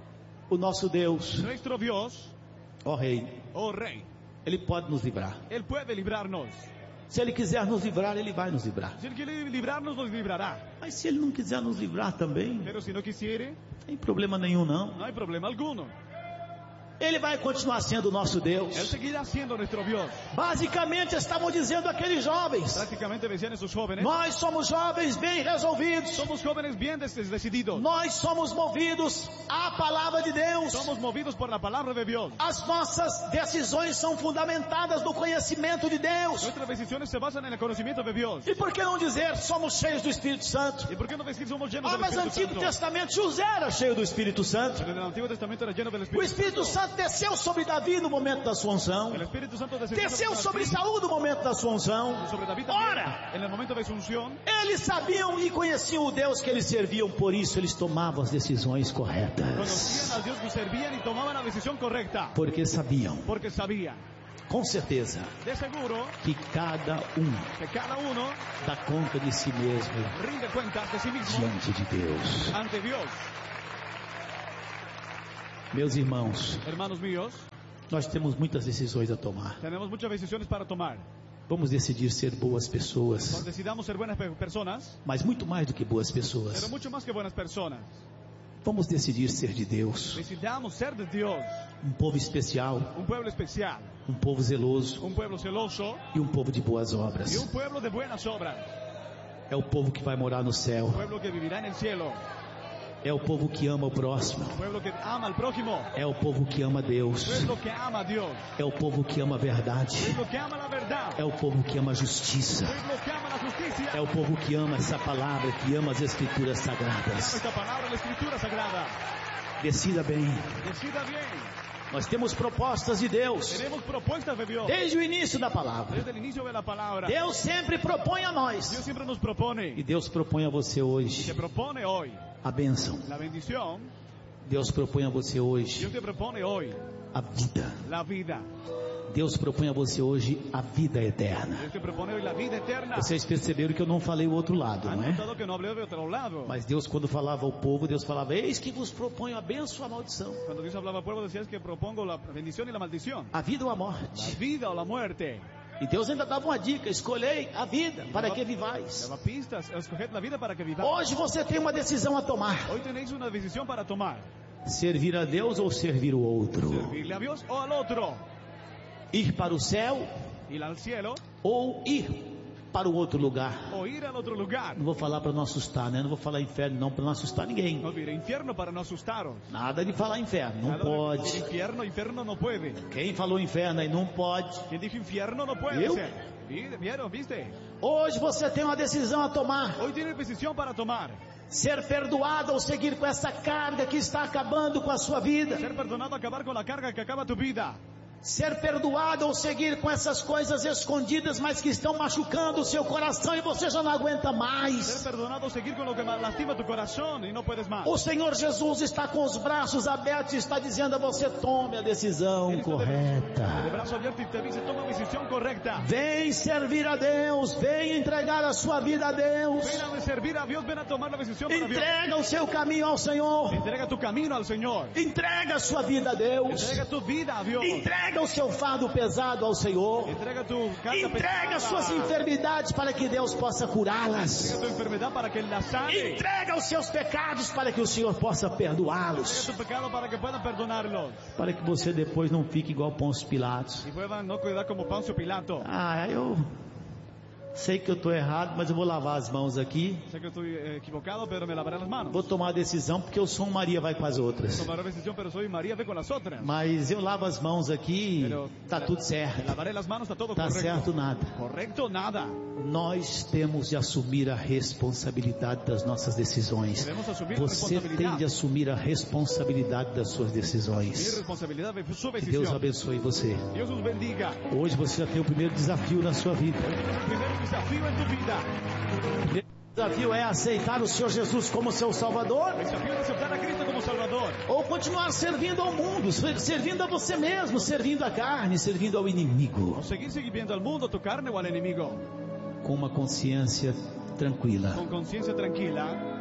o nosso Deus, Nuestro Dios, ó Rei, oh Rey, Ele pode nos livrar. Él puede librarnos. Se Ele quiser nos livrar, Ele vai nos livrar. Si Él quiere librarnos, nos librará. Mas se Ele não quiser nos livrar também, Pero si no quisiere, não tem problema nenhum não. no hay problema alguno. Ele vai continuar sendo o nosso Deus. Él seguirá siendo nuestro Dios. Basicamente estavam dizendo aqueles jovens: Prácticamente decían esos jóvenes. nós somos jovens bem resolvidos, Somos jóvenes bien des- decididos. nós somos movidos à palavra de Deus, Somos movidos por la palabra de Dios. as nossas decisões são fundamentadas no conhecimento de Deus. Nuestras decisiones se basan en el conocimiento de Dios. E por que não dizer somos cheios do Espírito Santo? ¿Y por qué no decir somos llenos Ah, del mas no Espíritu Antigo Santo? Testamento José era cheio do Espírito Santo. Pero en el Antiguo Testamento era lleno del O Espíritu Espírito Santo desceu sobre Davi no momento da sua unção, El Espíritu Santo descendió desceu sobre David, Saúl no momento da sua unção. sobre David también. Ora, En el momento de su unción, eles sabiam e conheciam o Deus que eles serviam, por isso eles tomavam as decisões corretas. conocían a Dios que servían y tomaban la decisión correcta. Porque sabiam. Porque sabían. com certeza, de seguro, que cada um que cada uno dá conta de si mesmo rinde cuentas de sí mismo diante de Deus. ante Dios. Meus irmãos, Hermanos míos, nós temos muitas decisões a tomar. tenemos muchas decisiones para tomar. Vamos decidir ser boas Nos pessoas, decidamos ser buenas pe- personas, mas muito mais do que boas pero pessoas. mucho más que buenas personas. Vamos decidir ser de Deus, Decidamos ser de Dios, um povo especial, un pueblo especial, um povo zeloso un pueblo celoso e um povo de boas y obras. un pueblo de buenas obras. É o povo que vai morar no céu, Un pueblo que vivirá en el cielo, é o povo que ama o próximo, un pueblo que ama al prójimo, é o povo que ama un Deus, pueblo que ama a Dios, é o povo que ama a verdade, un pueblo que ama la verdad, é o povo que ama a justiça, un pueblo que ama la justicia, é o povo que ama essa palavra, que ama as escrituras sagradas. esta palabra, la escritura sagrada. Decida bem. Decida bien. Nós temos propostas de Deus Tenemos propuestas de Dios desde o início da palavra. desde el inicio de la palabra. Deus sempre propõe a Dios nós. siempre nos E propone, Deus propõe a você hoje te propone hoy a bênção. la bendición. Deus propõe a você hoje Dios te propone hoy a vida. la vida. Deus propõe a você hoje a vida eterna. Dios te propone hoy la vida eterna. Vocês perceberam que eu não falei o outro lado, Han não é? notado que no hablé de otro lado. Mas Deus, quando falava ao povo, Deus falava: eis que vos proponho a bênção ou a maldição, Cuando Dios hablaba al pueblo decía es que propongo la bendición y la maldición. a vida ou a La morte. vida o la muerte. E Deus ainda dava uma dica: escolhei a vida para que Le vivais. daba pistas, escoged la vida para que vivamos. Hoje você tem uma decisão a tomar: Hoy tenéis una decisión para tomar. servir a Deus ou servir o outro, Servirle a Dios o al otro. ir para o céu Ir al cielo ou ir para o outro lugar. o ir al otro lugar. Não vou falar para não assustar, né? Não vou falar inferno não, para não assustar ninguém. No ir infierno para no asustaros. Nada de falar inferno, não Nada de decir pode. infierno, infierno no puede. Quem falou inferno aí não pode. Quien dijo infierno no puede ¿Yo? ser. Vi- ¿Vieron? ¿Viste? Hoje você tem uma decisão a tomar: Hoy tienes decisión para tomar. ser perdoado ou seguir com essa carga que está acabando com a sua vida. Ser perdonado, acabar con la carga que acaba tu vida. Ser perdoado ou seguir com essas coisas escondidas, mas que estão machucando o seu coração e você já não aguenta Ser mais. perdonado, seguir con lo que lastima tu corazón y no puedes más. O Senhor Jesus está com os braços abertos e está dizendo a você: tome a decisão De correta. brazo abierto y te dice, toma decisión correcta. Vem servir a Deus, vem entregar a sua vida a Deus. Ven a servir a Dios, ven a tomar la decisión para Dios. Entrega o seu caminho ao Senhor. Entrega tu camino al Señor. Entrega a sua vida a Deus. Entrega tu vida a Dios. Entrega o seu fardo pesado ao Senhor. Entrega tu carga Entrega pesada. as suas enfermidades para que Deus possa curá-las. Entrega tu enfermedad para que Él la sane. Entrega os seus pecados para que o Senhor possa perdoá-los. Entrega tu pecado para que puedan perdonarlos. Para que você depois não fique igual Pôncio Pilatos. Y puedan no cuidar como Poncio Pilato. Ah, eu sei que eu estou errado, mas eu vou lavar as mãos aqui. Sé que estoy eh, equivocado, pero me lavaré las manos. Vou tomar a decisão porque eu sou um Maria vai com as outras. Tomaré decisión, pero soy María, ve con las otras. Mas eu lavo as mãos aqui, tá tudo Me certo. lavaré las manos, está todo Tá correcto. certo nada. Correcto, nada. Nós temos de assumir a responsabilidade das nossas decisões. Devemos assumir a Você responsabilidade. tem de assumir a responsabilidade das suas Mi decisões. responsabilidad de su Que Deus decisión. abençoe você. Dios os bendiga. Hoje você já tem o primeiro desafio na sua vida. El primer desafío en tu vida. O primeiro desafio é aceitar o Senhor Jesus como seu Salvador El desafío de aceptar a Cristo como Salvador. ou continuar servindo ao mundo, servindo a você mesmo, servindo a carne, servindo ao inimigo, O seguir sirviendo al mundo, tu carne o al enemigo. com uma consciência tranquila. Con conciencia tranquila.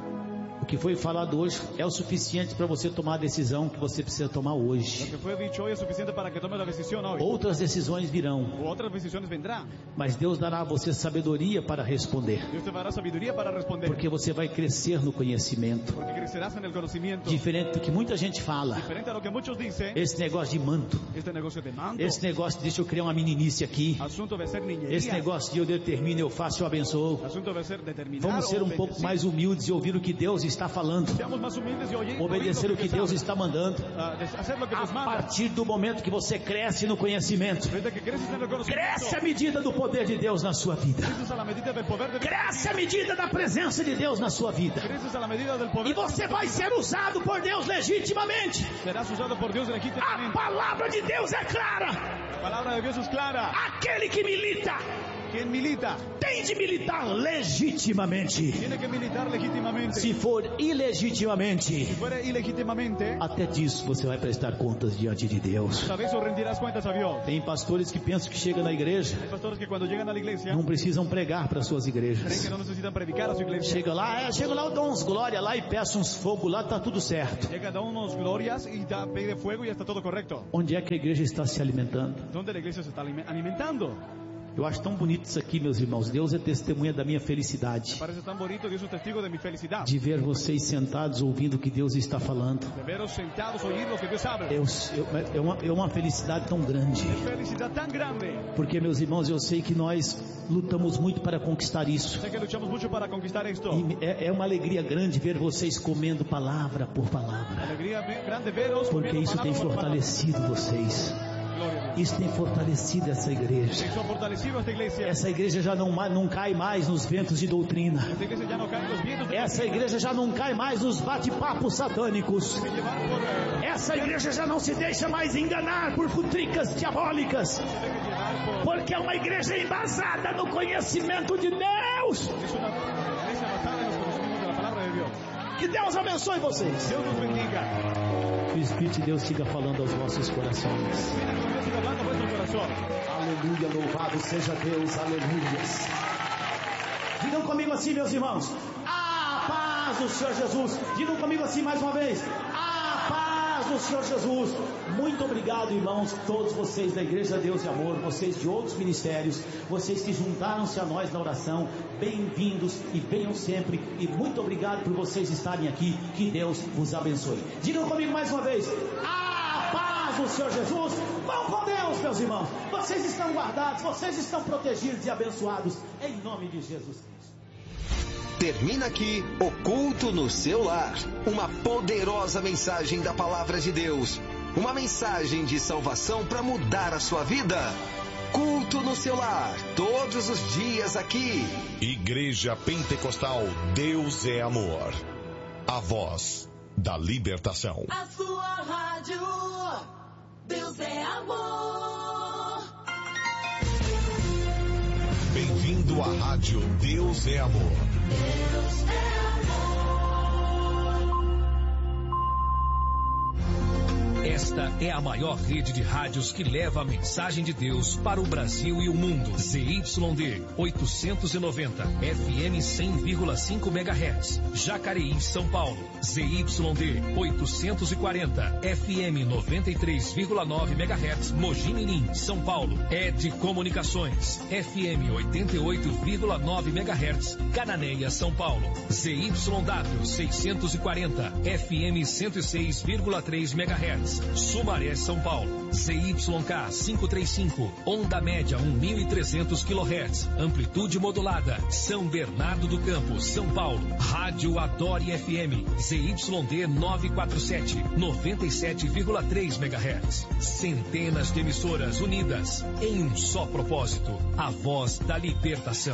O que foi falado hoje é o suficiente para você tomar a decisão que você precisa tomar Lo hoje. que fue dicho hoy es suficiente para que tomes la decisión hoy. Outras decisões virão, U otras decisiones vendrán. mas Deus dará a você sabedoria para responder, Dios te dará sabiduría para responder. porque você vai crescer no conhecimento. Porque crecerás en el conocimiento. Diferente do que muita gente fala, Diferente a lo que muchos dicen, esse negócio de manto, este negocio de mando, esse negócio de deixa eu criar uma meninice aqui, asunto de ser niñería, esse negócio de eu determino, eu faço, eu abençoo. asunto de ser determinado, Vamos ser um o pouco bendecir. mais humildes e ouvir o que Deus está falando, Seamos más humildes y oye- obedecer oír o lo que Deus sabe. está mandando. Ah, de- hacer lo que A Dios manda. partir do momento que você cresce no conhecimento, Desde que creces en el conocimiento, cresce a medida do poder de Deus na sua vida. creces a la medida del poder de Dios, Cresce a medida da presença de Deus na sua vida. creces a la medida del E poder, você vai ser usado por Deus legitimamente. serás usado por Dios A legítimamente. palavra de Deus é clara. La palabra de Dios es clara. Aquele que milita Quien milita tem de militar legitimamente. tiene que militar legítimamente. Se for ilegitimamente, Si fuera ilegítimamente, até disso você vai prestar contas diante de Deus. tal vez rendirás cuentas a Dios. Tem pastores que pensam que chegam na igreja, Hay pastores que cuando llegan a la iglesia não precisam pregar para suas creen igrejas. que no necesitan predicar a su iglesia. Chega lá, é, chega lá, eu dou uns glória lá e peço uns fogo lá, tá tudo certo. Llega, da unos glorias y da, pide fuego y está todo correcto. Onde é que a igreja está se alimentando? ¿Dónde la iglesia se está alime- alimentando? Eu acho tão bonito isso aqui, meus irmãos. Deus é testemunha da minha Me felicidade parece tan bonito, Dios es testigo de mi felicidad. de ver vocês sentados ouvindo o que Deus está falando. De veros sentados, oír lo que Dios habla. Eu, eu, é, uma, é uma felicidade tão grande. Felicidad tan grande. Porque, meus irmãos, eu sei que nós lutamos muito para conquistar isso. Sé que luchamos mucho para conquistar esto. E é, é uma alegria grande ver vocês comendo palavra por palavra. Alegría ve- grande veros Porque comiendo isso tem palabra por palabra. fortalecido vocês. Gloria a Dios. Isso tem fortalecido essa igreja. Eso ha fortalecido esta iglesia. Essa igreja já não, ma- não cai mais nos ventos de doutrina. Esta iglesia ya no cae en los vientos de Essa igreja já não cai mais nos bate-papos satânicos. que llevar por, eh, Essa igreja já não se deixa mais enganar por futricas diabólicas. tiene que llevar por- Porque é uma igreja embasada no conhecimento de Deus. es una iglesia basada en los conocimientos de la palabra de Dios. Que Deus abençoe vocês. Dios nos bendiga. Que o Espírito de Deus siga falando aos vossos corações. Espíritu de Dios siga hablando a vuestro corazón. Aleluia, louvado seja Deus, aleluia. Digam comigo assim, meus irmãos. A paz do Senhor Jesus. Digam comigo assim mais uma vez. A paz do Senhor Jesus. Muito obrigado, irmãos, todos vocês da Igreja Deus e Amor, vocês de outros ministérios, vocês que juntaram-se a nós na oração. Bem-vindos e venham sempre. E muito obrigado por vocês estarem aqui. Que Deus vos abençoe. Digam comigo mais uma vez. A paz do Senhor Jesus. Vão com Deus, meus irmãos. Vocês estão guardados, vocês estão protegidos e abençoados em nome de Jesus Cristo. Termina aqui o culto no seu lar. Uma poderosa mensagem da palavra de Deus. Uma mensagem de salvação para mudar a sua vida. Culto no seu lar, todos os dias aqui. Igreja Pentecostal Deus é Amor. A voz da libertação. A sua rádio, Deus é amor. Bem-vindo à rádio Deus é Amor. Deus é Esta é a maior rede de rádios que leva a mensagem de Deus para o Brasil e o mundo. Z Y D oitocentos e noventa, F M cem vírgula cinco megahertz, Jacareí, São Paulo. Z Y D oitocentos e quarenta, F M noventa e três vírgula nove megahertz, Mogi Mirim, São Paulo. Ed Comunicações, F M oitenta e oito vírgula nove megahertz, Cananéia, São Paulo. Z Y W seiscentos e quarenta, F M cento e seis vírgula três megahertz, Sumaré, São Paulo. Z Y K quinhentos e trinta e cinco, onda média mil e trezentos quilohertz, amplitude modulada, São Bernardo do Campo, São Paulo. Rádio Adore F M, Z Y D novecentos e quarenta e sete, noventa e sete vírgula três megahertz. Centenas de emissoras unidas em um só propósito, a voz da libertação.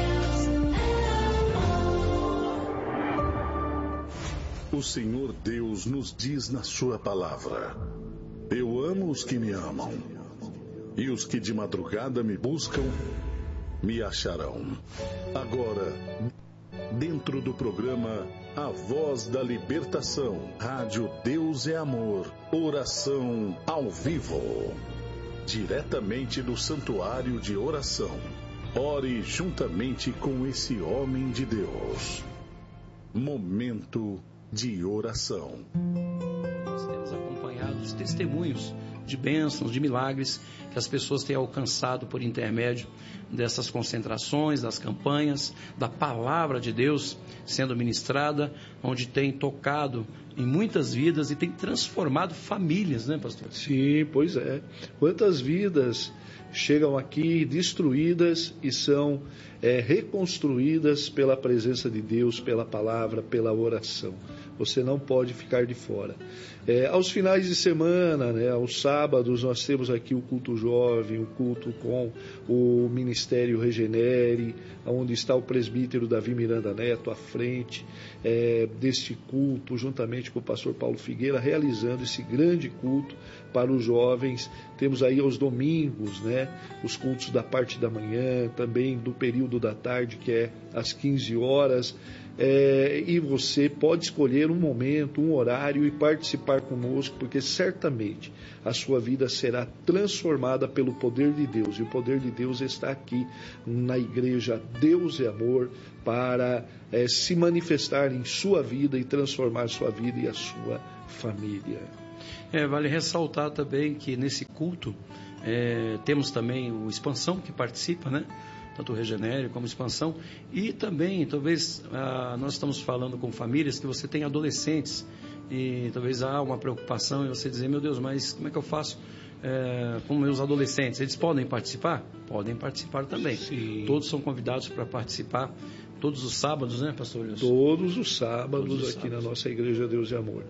O Senhor Deus nos diz na sua palavra: eu amo os que me amam, e os que de madrugada me buscam, me acharão. Agora, dentro do programa A Voz da Libertação, Rádio Deus é Amor, oração ao vivo, diretamente do Santuário de Oração. Ore juntamente com esse homem de Deus. Momento de oração. Nós temos acompanhado os testemunhos de bênçãos, de milagres que as pessoas têm alcançado por intermédio dessas concentrações, das campanhas, da palavra de Deus sendo ministrada, onde tem tocado em muitas vidas e tem transformado famílias, né, pastor? Sim, pois é. Quantas vidas chegam aqui destruídas e são é, reconstruídas pela presença de Deus, pela palavra, pela oração. Você não pode ficar de fora. É, aos finais de semana, né, aos sábados, nós temos aqui o culto jovem, o culto com o Ministério Regenere, onde está o presbítero Davi Miranda Neto à frente é, deste culto, juntamente juntamente com o pastor Paulo Figueira, realizando esse grande culto para os jovens. Temos aí aos domingos, né, os cultos da parte da manhã, também do período da tarde, que é às quinze horas. É, e você pode escolher um momento, um horário e participar conosco, porque certamente a sua vida será transformada pelo poder de Deus. E o poder de Deus está aqui na igreja Deus é Amor, para é, se manifestar em sua vida e transformar sua vida e a sua família. É, vale ressaltar também que nesse culto é, temos também o Expansão que participa, né? Tanto o Regenere como Expansão, e também, talvez, ah, nós estamos falando com famílias que você tem adolescentes, e talvez há uma preocupação em você dizer, meu Deus, mas como é que eu faço é, com meus adolescentes? Eles podem participar? Podem participar também. Sim. Todos são convidados para participar, todos os sábados, né, pastor Wilson? Todos os sábados todos os aqui sábados. Na nossa Igreja Deus e Amor.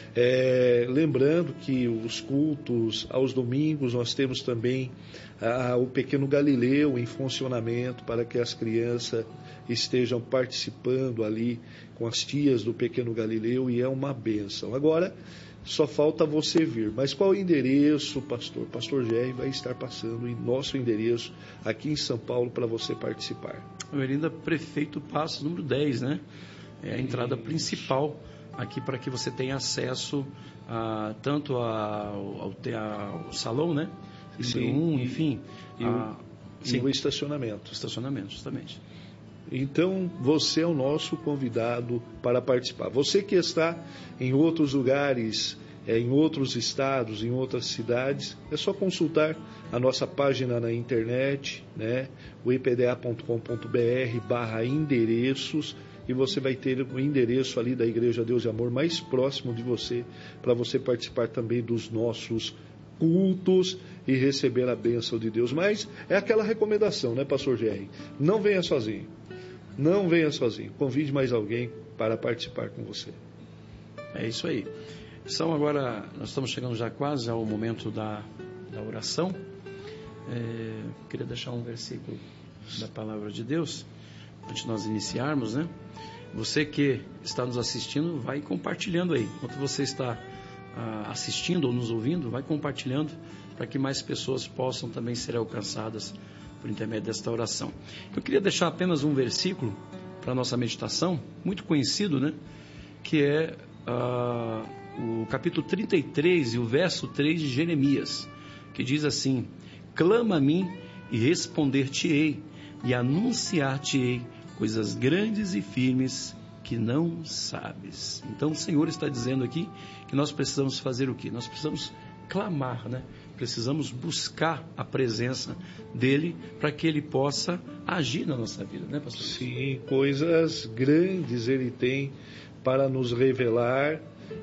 É, lembrando que os cultos aos domingos, nós temos também ah, o Pequeno Galileu em funcionamento, para que as crianças estejam participando ali com as tias do Pequeno Galileu, e é uma bênção. Agora, só falta você vir. Mas qual o endereço, pastor? Pastor Jerry vai estar passando em nosso endereço aqui em São Paulo para você participar. Avenida Prefeito Passos, número dez, né? É a entrada Isso. principal aqui, para que você tenha acesso a, tanto ao, ao, ao salão, né? Sim. Um, enfim. E, a, o, sim, e o estacionamento. Estacionamento, justamente. Então, você é o nosso convidado para participar. Você que está em outros lugares, é, em outros estados, em outras cidades, é só consultar a nossa página na internet, né, o i p d a ponto com ponto b r barra endereços, e você vai ter o endereço ali da Igreja Deus e Amor mais próximo de você, para você participar também dos nossos cultos e receber a bênção de Deus. Mas é aquela recomendação, né, pastor Jerry? Não venha sozinho. Não venha sozinho. Convide mais alguém para participar com você. É isso aí. Então agora nós estamos chegando já quase ao momento da, da oração. É, queria deixar um versículo da palavra de Deus antes de nós iniciarmos, né? Você que está nos assistindo, vai compartilhando aí. Enquanto você está ah, assistindo ou nos ouvindo, vai compartilhando, para que mais pessoas possam também ser alcançadas por intermédio desta oração. Eu queria deixar apenas um versículo para a nossa meditação, muito conhecido, né? Que é ah, o capítulo trinta e três e o verso três de Jeremias, que diz assim: clama a mim e responder-te-ei, e anunciar-te-ei coisas grandes e firmes que não sabes. Então o Senhor está dizendo aqui que nós precisamos fazer o quê? Nós precisamos clamar, né? Precisamos buscar a presença dele, para que ele possa agir na nossa vida, né, pastor? Sim, coisas grandes ele tem para nos revelar,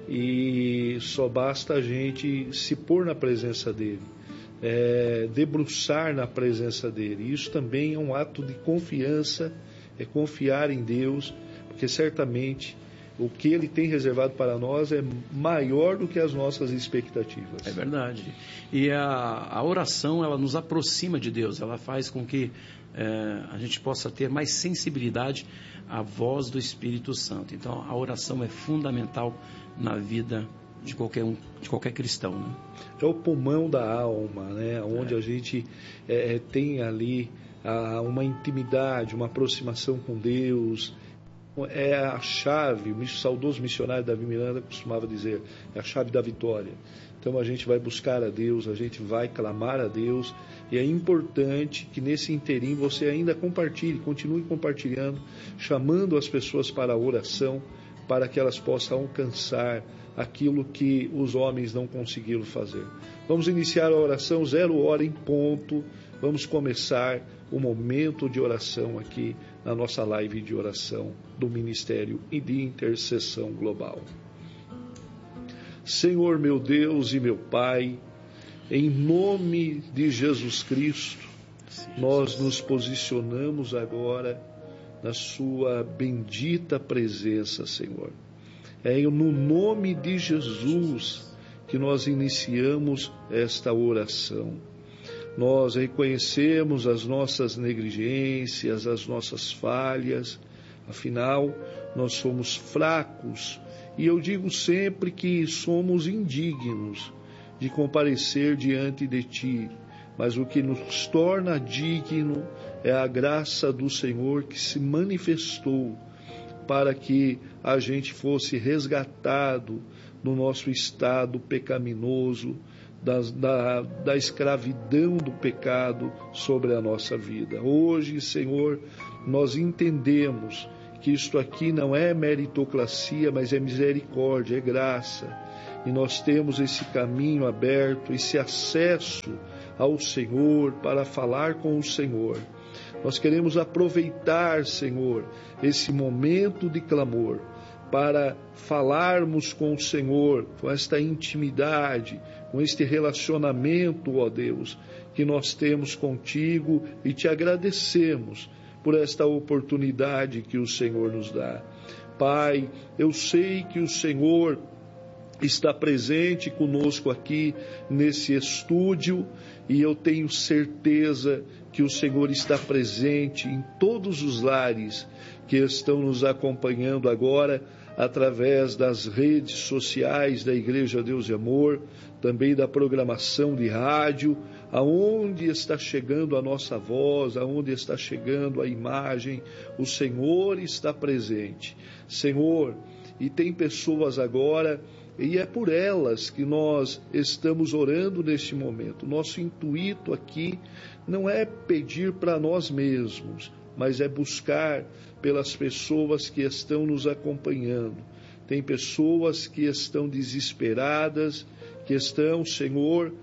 e só basta a gente se pôr na presença dele, é, debruçar na presença dele. Isso também é um ato de confiança, é confiar em Deus, porque certamente o que ele tem reservado para nós é maior do que as nossas expectativas. É verdade. E a, a oração, ela nos aproxima de Deus, ela faz com que é, a gente possa ter mais sensibilidade à voz do Espírito Santo. Então, a oração é fundamental na vida de qualquer um, de qualquer cristão, né? É o pulmão da alma, né? Onde é. a gente é, tem ali a, uma intimidade, uma aproximação com Deus. É a chave, o saudoso missionário Davi Miranda costumava dizer, é a chave da vitória. Então a gente vai buscar a Deus, a gente vai clamar a Deus, e é importante que nesse interim você ainda compartilhe, continue compartilhando, chamando as pessoas para a oração, para que elas possam alcançar aquilo que os homens não conseguiram fazer. Vamos iniciar a oração, zero hora em ponto, vamos começar o momento de oração aqui na nossa live de oração do Ministério e de Intercessão Global. Senhor meu Deus e meu Pai, em nome de Jesus Cristo, nós nos posicionamos agora na sua bendita presença, Senhor. É no nome de Jesus que nós iniciamos esta oração. Nós reconhecemos as nossas negligências, as nossas falhas, afinal, nós somos fracos E eu digo sempre que somos indignos de comparecer diante de Ti, mas o que nos torna digno é a graça do Senhor que se manifestou para que a gente fosse resgatado no nosso estado pecaminoso, da, da, da escravidão do pecado sobre a nossa vida. Hoje, Senhor, nós entendemos que isto aqui não é meritocracia, mas é misericórdia, é graça. E nós temos esse caminho aberto, esse acesso ao Senhor para falar com o Senhor. Nós queremos aproveitar, Senhor, esse momento de clamor para falarmos com o Senhor, com esta intimidade, com este relacionamento, ó Deus, que nós temos contigo, e te agradecemos por esta oportunidade que o Senhor nos dá. Pai, eu sei que o Senhor está presente conosco aqui nesse estúdio, e eu tenho certeza que o Senhor está presente em todos os lares que estão nos acompanhando agora através das redes sociais da Igreja Deus e Amor, também da programação de rádio, aonde está chegando a nossa voz, aonde está chegando a imagem, o Senhor está presente. Senhor, e tem pessoas agora, e é por elas que nós estamos orando neste momento. Nosso intuito aqui não é pedir para nós mesmos, mas é buscar pelas pessoas que estão nos acompanhando. Tem pessoas que estão desesperadas, que estão, Senhor,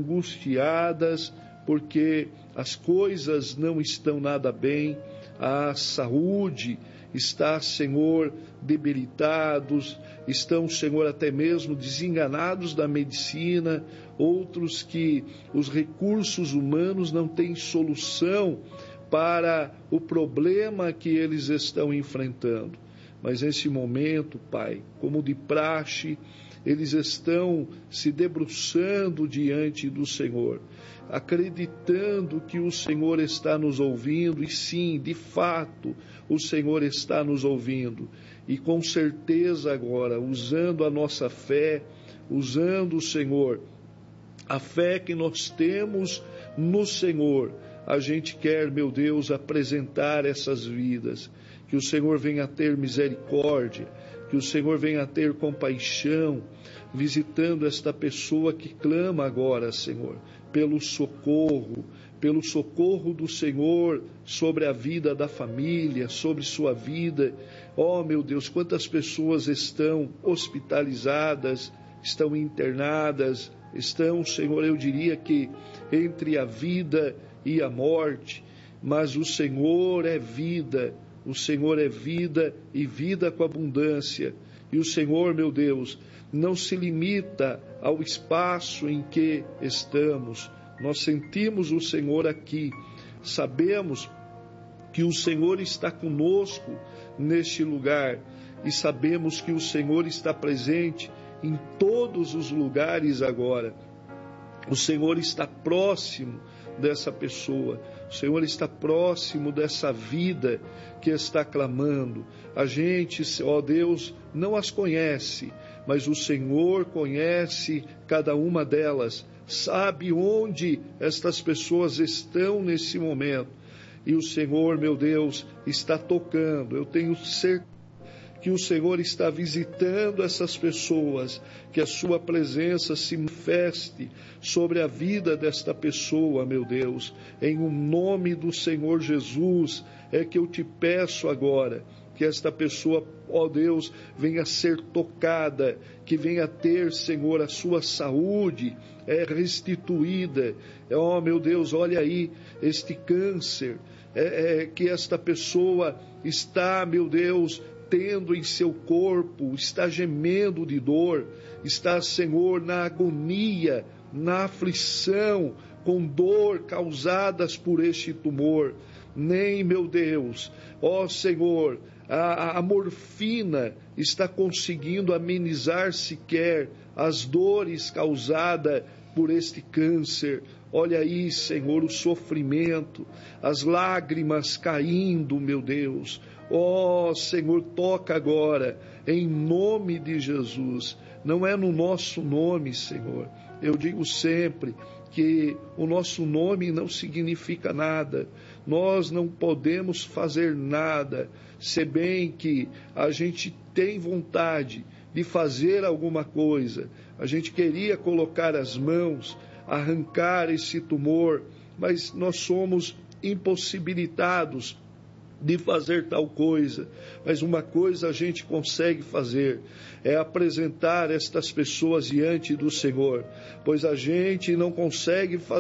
angustiadas, porque as coisas não estão nada bem, a saúde está, Senhor, debilitados, estão, Senhor, até mesmo desenganados da medicina, outros que os recursos humanos não têm solução para o problema que eles estão enfrentando. Mas nesse momento, Pai, como de praxe, eles estão se debruçando diante do Senhor, acreditando que o Senhor está nos ouvindo, e sim, de fato, o Senhor está nos ouvindo. E com certeza agora, usando a nossa fé, usando o Senhor, a fé que nós temos no Senhor, a gente quer, meu Deus, apresentar essas vidas. Que o Senhor venha ter misericórdia, que o Senhor venha ter compaixão, visitando esta pessoa que clama agora, Senhor, pelo socorro, pelo socorro do Senhor sobre a vida da família, sobre sua vida. Oh, meu Deus, quantas pessoas estão hospitalizadas, estão internadas, estão, Senhor, eu diria que entre a vida e a morte, mas o Senhor é vida, o Senhor é vida e vida com abundância. E o Senhor, meu Deus, não se limita ao espaço em que estamos. Nós sentimos o Senhor aqui, sabemos que o Senhor está conosco neste lugar, e sabemos que o Senhor está presente em todos os lugares agora. O Senhor está próximo dessa pessoa, o Senhor está próximo dessa vida que está clamando. A gente, ó Deus, não as conhece, mas o Senhor conhece cada uma delas, sabe onde estas pessoas estão nesse momento, e o Senhor, meu Deus, está tocando. Eu tenho certeza que o Senhor está visitando essas pessoas, que a sua presença se manifeste sobre a vida desta pessoa, meu Deus. Em o nome do Senhor Jesus é que eu te peço agora, que esta pessoa, ó Deus, venha ser tocada, que venha ter, Senhor, a sua saúde é restituída. Ó, meu Deus, olha aí este câncer, é, é, que esta pessoa está, meu Deus, tendo em seu corpo, está gemendo de dor, está, Senhor, na agonia, na aflição, com dor causadas por este tumor. Nem, meu Deus, ó Senhor, a, a morfina está conseguindo amenizar sequer as dores causadas por este câncer. Olha aí, Senhor, o sofrimento, as lágrimas caindo, meu Deus. Ó oh, Senhor, toca agora, em nome de Jesus. Não é no nosso nome, Senhor. Eu digo sempre que o nosso nome não significa nada. Nós não podemos fazer nada, se bem que a gente tem vontade de fazer alguma coisa. A gente queria colocar as mãos, arrancar esse tumor, mas nós somos impossibilitados de fazer tal coisa. Mas uma coisa a gente consegue fazer, é apresentar estas pessoas diante do Senhor, pois a gente não consegue fazer